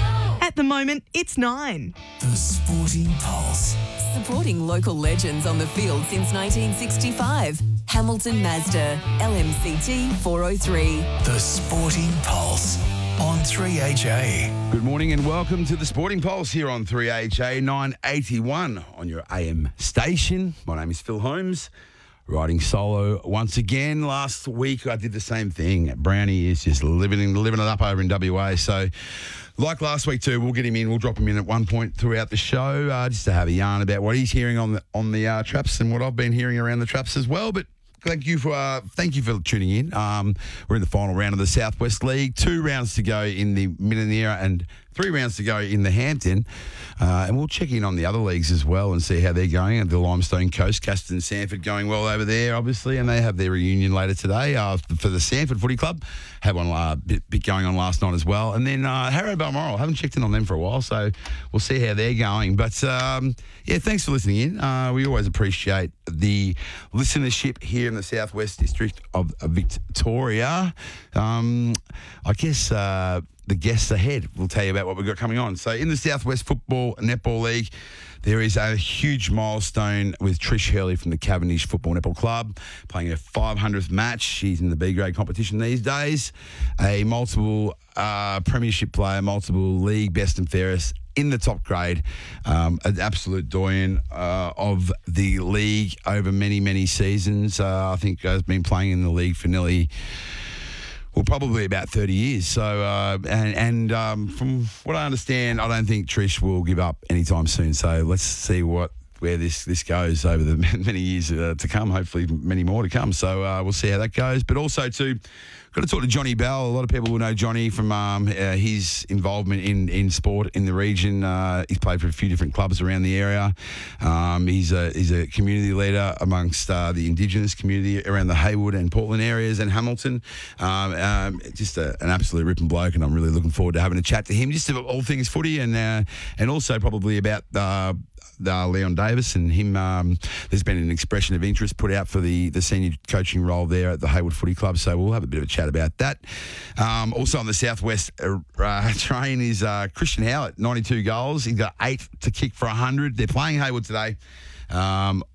S19: At the moment, it's nine.
S2: The Sporting Pulse.
S15: Supporting local legends on the field since nineteen sixty-five. Hamilton Mazda, L M C T four oh three.
S2: The Sporting Pulse on three H A.
S21: Good morning and welcome to the Sporting Pulse here on three H A nine eighty-one on your A M station. My name is Phil Holmes, riding solo once again. Last week I did the same thing. Brownie is just living, living it up over in W A. So like last week too, we'll get him in. We'll drop him in at one point throughout the show uh, just to have a yarn about what he's hearing on the on the uh, traps and what I've been hearing around the traps as well. But thank you for uh, thank you for tuning in. Um, we're in the final round of the Southwest League. Two rounds to go in the Minnera and three rounds to go in the Hampton. Uh, and we'll check in on the other leagues as well and see how they're going. At the Limestone Coast, Casterton and Sanford going well over there, obviously, and they have their reunion later today uh, for the Sanford Footy Club. Had one uh, bit, bit going on last night as well. And then uh, Harrow Balmoral, haven't checked in on them for a while, so we'll see how they're going. But, um, yeah, thanks for listening in. Uh, we always appreciate the listenership here in the Southwest District of Victoria. Um, I guess... Uh, The guests ahead will tell you about what we've got coming on. So in the Southwest Football Netball League, there is a huge milestone with Trish Hurley from the Cavendish Football Netball Club playing her five hundredth match. She's in the B-grade competition these days. A multiple uh, premiership player, multiple league best and fairest in the top grade, um, an absolute doyen uh, of the league over many, many seasons. Uh, I think has been playing in the league for nearly... Well, probably about thirty years. So, uh, and, and um, from what I understand, I don't think Trish will give up anytime soon. So let's see what where this, this goes over the many years uh, to come, hopefully many more to come. So uh, we'll see how that goes. But also, too, got to talk to Johnny Bell. A lot of people will know Johnny from um, uh, his involvement in, in sport in the region. Uh, he's played for a few different clubs around the area. Um, he's, a, he's a community leader amongst uh, the Indigenous community around the Haywood and Portland areas and Hamilton. Um, um, just a, an absolute ripping bloke, and I'm really looking forward to having a chat to him just about all things footy and, uh, and also probably about... Uh, Uh, Leon Davis and him. Um, there's been an expression of interest put out for the, the senior coaching role there at the Haywood Footy Club, so we'll have a bit of a chat about that. Um, also on the Southwest uh, uh, train is uh, Christian Howlett, ninety-two goals. He's got eight to kick for one hundred. They're playing Haywood today. Um,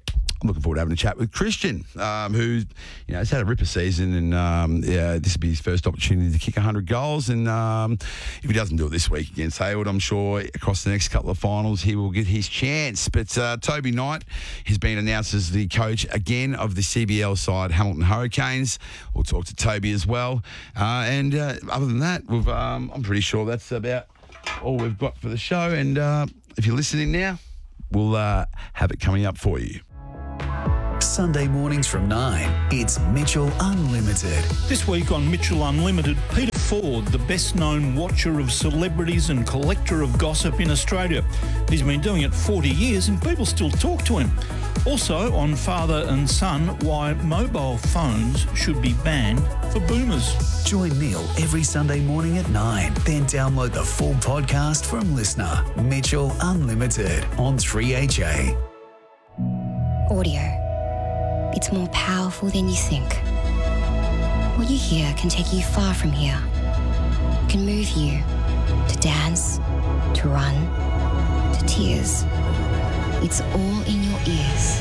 S21: I'm looking forward to having a chat with Christian, um, who, you know, has had a ripper season, and um, yeah, this will be his first opportunity to kick one hundred goals. And um, if he doesn't do it this week against Hayward, I'm sure across the next couple of finals he will get his chance. But uh, Toby Knight has been announced as the coach again of the C B L side, Hamilton Hurricanes. We'll talk to Toby as well. Uh, and uh, other than that, we've, um, I'm pretty sure that's about all we've got for the show. And uh, if you're listening now, we'll uh, have it coming up for you.
S4: Sunday mornings from nine, it's Mitchell Unlimited.
S1: This week on Mitchell Unlimited, Peter Ford, the best-known watcher of celebrities and collector of gossip in Australia. He's been doing it forty years and people still talk to him. Also on Father and Son, why mobile phones should be banned for boomers.
S4: Join Neil every Sunday morning at nine. Then download the full podcast from Listener. Mitchell Unlimited on three H A.
S3: Audio. It's more powerful than you think. What you hear can take you far from here. It can move you to dance, to run, to tears. It's all in your ears.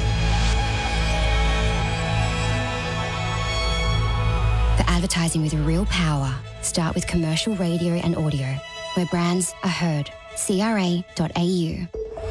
S3: For advertising with real power, start with commercial radio and audio, where brands are heard. C R A dot A U.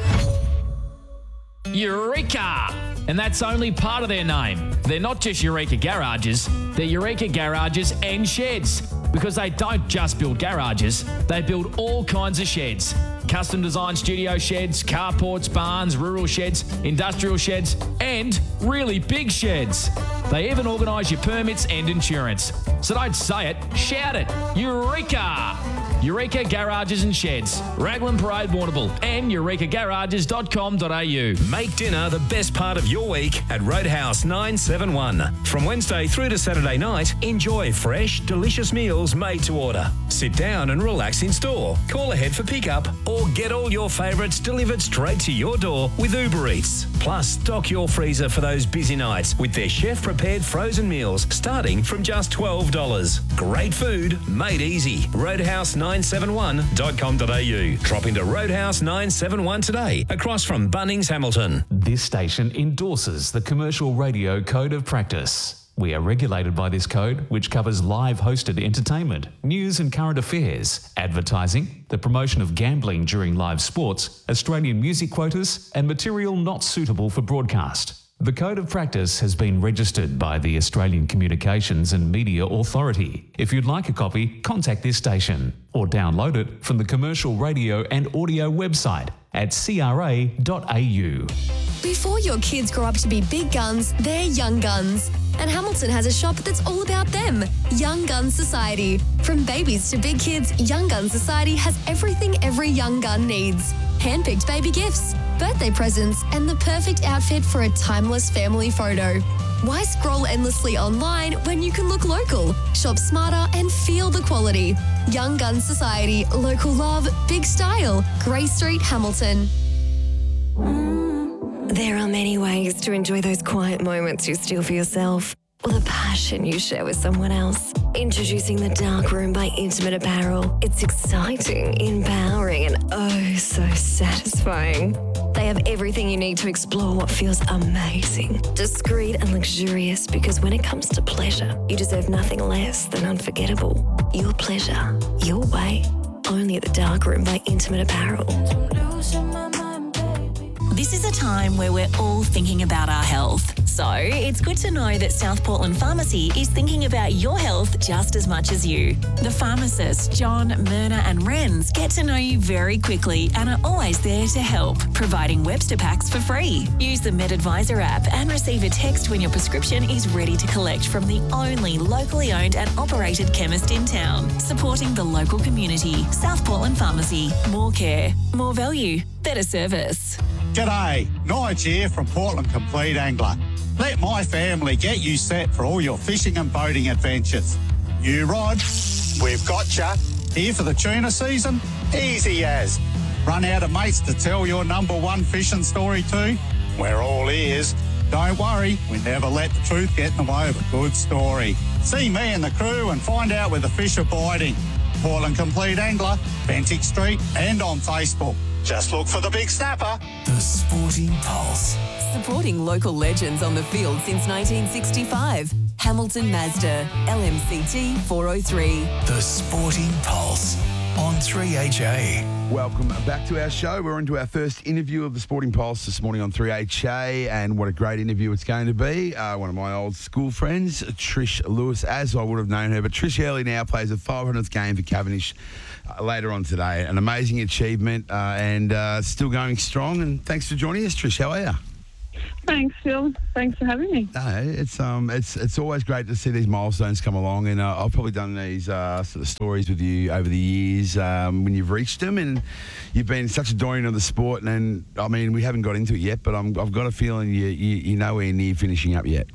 S6: Eureka! And that's only part of their name. They're not just Eureka Garages, they're Eureka Garages and Sheds. Because they don't just build garages, they build all kinds of sheds. Custom designed studio sheds, carports, barns, rural sheds, industrial sheds, and really big sheds. They even organise your permits and insurance. So don't say it, shout it. Eureka! Eureka Garages and Sheds, Raglan Parade, Warrnambool, and eureka garages dot com dot a u.
S9: Make dinner the best part of your week at Roadhouse nine seven one. From Wednesday through to Saturday night, enjoy fresh, delicious meals made to order. Sit down and relax in store. Call ahead for pickup or get all your favourites delivered straight to your door with Uber Eats. Plus, stock your freezer for those busy nights with their chef-prepared frozen meals starting from just twelve dollars. Great food made easy. Roadhouse nine seven one dot com dot a u. Drop into Roadhouse nine seven one today, across from Bunnings, Hamilton.
S17: This station endorses the Commercial Radio Code of Practice. We are regulated by this code, which covers live hosted entertainment, news and current affairs, advertising, the promotion of gambling during live sports, Australian music quotas, and material not suitable for broadcast. The Code of Practice has been registered by the Australian Communications and Media Authority. If you'd like a copy, contact this station or download it from the Commercial Radio and Audio website at c r a dot a u.
S22: Before your kids grow up to be big guns, they're young guns. And Hamilton has a shop that's all about them, Young Guns Society. From babies to big kids, Young Guns Society has everything every young gun needs. Handpicked baby gifts, birthday presents, and the perfect outfit for a timeless family photo. Why scroll endlessly online when you can look local, shop smarter, and feel the quality? Young Guns Society, local love, big style. Grey Street, Hamilton.
S10: There are many ways to enjoy those quiet moments you steal for yourself, or the passion you share with someone else. Introducing the Dark Room by Intimate Apparel. It's exciting, empowering, and oh so satisfying. They have everything you need to explore what feels amazing, discreet and luxurious, because when it comes to pleasure, you deserve nothing less than unforgettable. Your pleasure, your way, only at the Dark Room by Intimate Apparel.
S23: This is a time where we're all thinking about our health. So it's good to know that South Portland Pharmacy is thinking about your health just as much as you. The pharmacists, John, Myrna and Renz, get to know you very quickly and are always there to help, providing Webster packs for free. Use the MedAdvisor app and receive a text when your prescription is ready to collect from the only locally owned and operated chemist in town. Supporting the local community. South Portland Pharmacy. More care, more value, better service.
S27: G'day, Nige here from Portland Complete Angler. Let my family get you set for all your fishing and boating adventures. You Rod, we've got ya. Here for the tuna season? Easy as. Run out of mates to tell your number one fishing story to? We're all ears. Don't worry, we never let the truth get in the way of a good story. See me and the crew and find out where the fish are biting. Portland Complete Angler, Bentinck Street and on Facebook. Just look for the big snapper.
S2: The Sporting Pulse.
S15: Supporting local legends on the field since nineteen sixty-five. Hamilton Mazda, L M C T four oh three.
S2: The Sporting Pulse on three H A.
S21: Welcome back to our show. We're into our first interview of the Sporting Pulse this morning on three H A, and what a great interview it's going to be. Uh, one of my old school friends, Trish Lewis, as I would have known her, but Trish Early now plays a five hundredth game for Cavendish uh, later on today. An amazing achievement uh, and uh, still going strong, and thanks for joining us, Trish. How are you?
S5: Thanks, Phil. Thanks for having me.
S21: No, it's um, it's it's always great to see these milestones come along, and uh, I've probably done these uh, sort of stories with you over the years um, when you've reached them, and you've been such a doyen of the sport. And, and I mean, we haven't got into it yet, but I'm, I've got a feeling you you you nowhere near finishing up yet.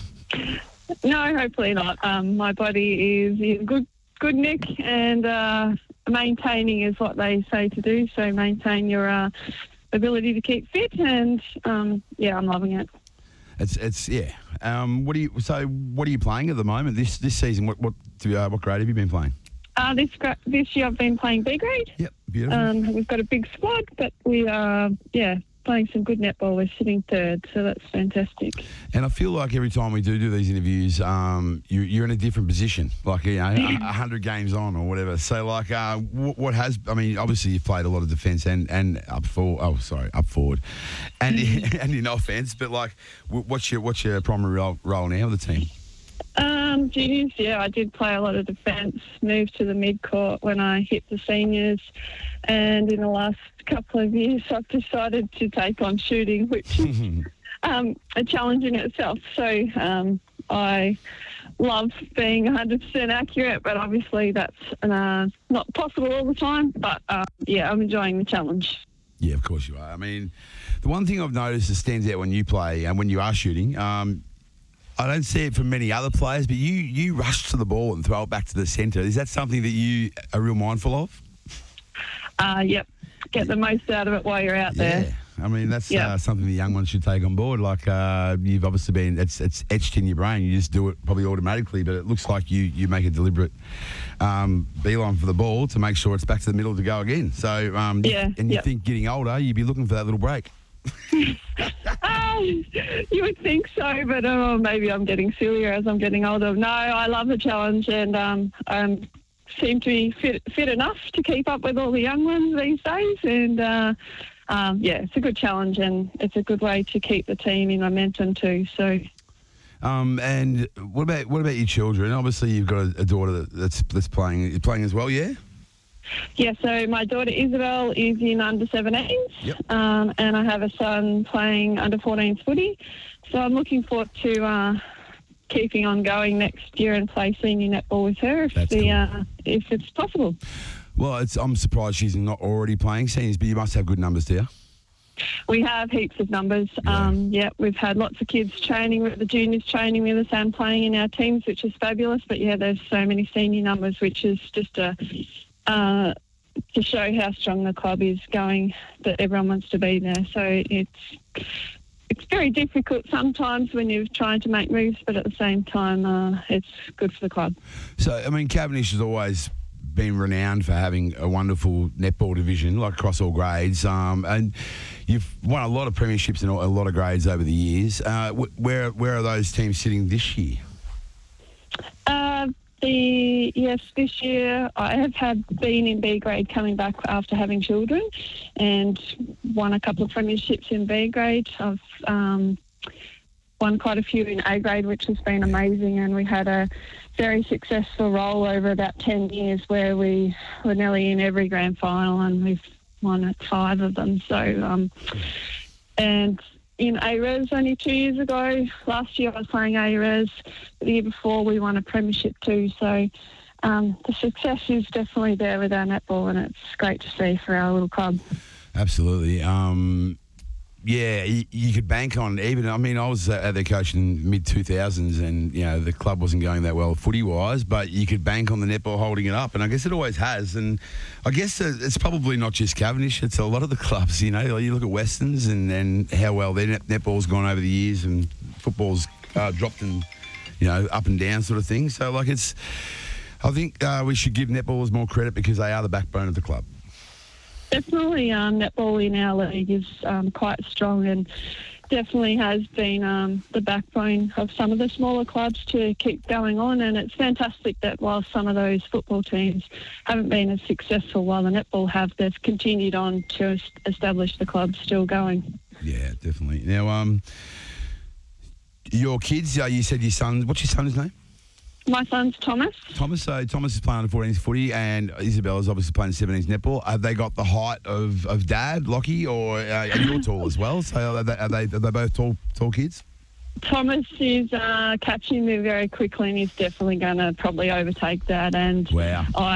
S5: No, hopefully not. Um, my body is in good good nick, and uh, maintaining is what they say to do. So maintain your Uh, ability to keep fit, and um, yeah, I'm loving it.
S21: It's it's yeah. Um, what do you so? What are you playing at the moment this this season? What what uh, what grade have you been playing?
S5: Uh, this gra- this year I've been playing B grade.
S21: Yep, beautiful.
S5: Um, we've got a big squad, but we are yeah playing some good netball. We're sitting third, so that's fantastic.
S21: And I feel like every time we do do these interviews, um, you, you're in a different position, like you know, a hundred games on or whatever. So, like, uh, what, what has? I mean, obviously you've played a lot of defence and, and up forward. Oh, sorry, up forward, and and in offence. But like, what's your what's your primary role, role now with the team?
S5: Um, juniors, yeah, I did play a lot of defence, moved to the mid-court when I hit the seniors, and in the last couple of years I've decided to take on shooting, which is um, a challenge in itself. So um, I love being one hundred percent accurate, but obviously that's uh, not possible all the time. But uh, yeah, I'm enjoying the challenge.
S21: Yeah, of course you are. I mean, the one thing I've noticed that stands out when you play and when you are shooting, um, I don't see it from many other players, but you you rush to the ball and throw it back to the centre. Is that something that you are real mindful of?
S5: Uh, yep. Get the most out of it while you're out
S21: Yeah.
S5: there.
S21: I mean, that's
S5: Yeah.
S21: uh, something the young ones should take on board. Like, uh, you've obviously been, it's, it's etched in your brain. You just do it probably automatically, but it looks like you, you make a deliberate um, beeline for the ball to make sure it's back to the middle to go again. So, um,
S5: Yeah,
S21: and you
S5: yep.
S21: think getting older, you'd be looking for that little break.
S5: Ah, you would think so, but oh, maybe I'm getting sillier as I'm getting older. No, I love the challenge, and um, I seem to be fit, fit enough to keep up with all the young ones these days. And uh, um, yeah, it's a good challenge, and it's a good way to keep the team in momentum too. So.
S21: Um, and what about what about your children? Obviously, you've got a, a daughter that's that's playing playing as well, yeah.
S5: Yeah, so my daughter Isabel is in under seventeens,
S21: Yep.
S5: um, and I have a son playing under fourteens footy. So I'm looking forward to uh, keeping on going next year and play senior netball with her if
S21: That's
S5: the
S21: cool.
S5: uh, if it's possible.
S21: Well, it's, I'm surprised she's not already playing seniors, but you must have good numbers, do you?
S5: We have heaps of numbers. Yeah. Um, yeah, we've had lots of kids training with the juniors, training with us and playing in our teams, which is fabulous. But yeah, there's so many senior numbers, which is just a uh, to show how strong the club is going, that everyone wants to be there. So it's it's very difficult sometimes when you're trying to make moves, but at the same time, uh, it's good for the club.
S21: So, I mean, Cavendish has always been renowned for having a wonderful netball division, like across all grades, um, and you've won a lot of premierships in a lot of grades over the years. Uh, wh- where where are those teams sitting this year?
S5: Uh, the yes, this year I have had been in B grade coming back after having children, and won a couple of premierships in B grade. I've um, won quite a few in A grade, which has been amazing, and we had a very successful roll over about ten years where we were nearly in every grand final, and we've won at five of them. So, um, and in A-Res only two years ago. Last year I was playing A-Res. The year before we won a premiership too. So um, the success is definitely there with our netball, and it's great to see for our little club.
S21: Absolutely. Um, yeah, you, you could bank on even. I mean, I was at their coach in mid two thousands, and you know the club wasn't going that well footy wise, but you could bank on the netball holding it up, and I guess it always has. And I guess it's probably not just Cavendish; it's a lot of the clubs. You know, you look at Westerns and, and how well their net, netball's gone over the years, and football's uh, dropped and you know up and down sort of thing. So like it's, I think uh, we should give netballers more credit because they are the backbone of the club.
S5: Definitely, um, netball in our league is um, quite strong and definitely has been um, the backbone of some of the smaller clubs to keep going on, and it's fantastic that while some of those football teams haven't been as successful while the netball have, they've continued on to establish the club still going.
S21: Yeah, definitely. Now, um, your kids, uh, you said your son, what's your son's name?
S5: My son's Thomas.
S21: Thomas, so Thomas is playing under fourteens footy and Isabella's obviously playing seventeens netball. Have they got the height of, of Dad, Lockie, or uh, and you're tall as well? So are they, are they, are they both tall tall kids?
S5: Thomas is uh, catching me very quickly and he's definitely going to probably overtake Dad. And
S21: wow.
S5: I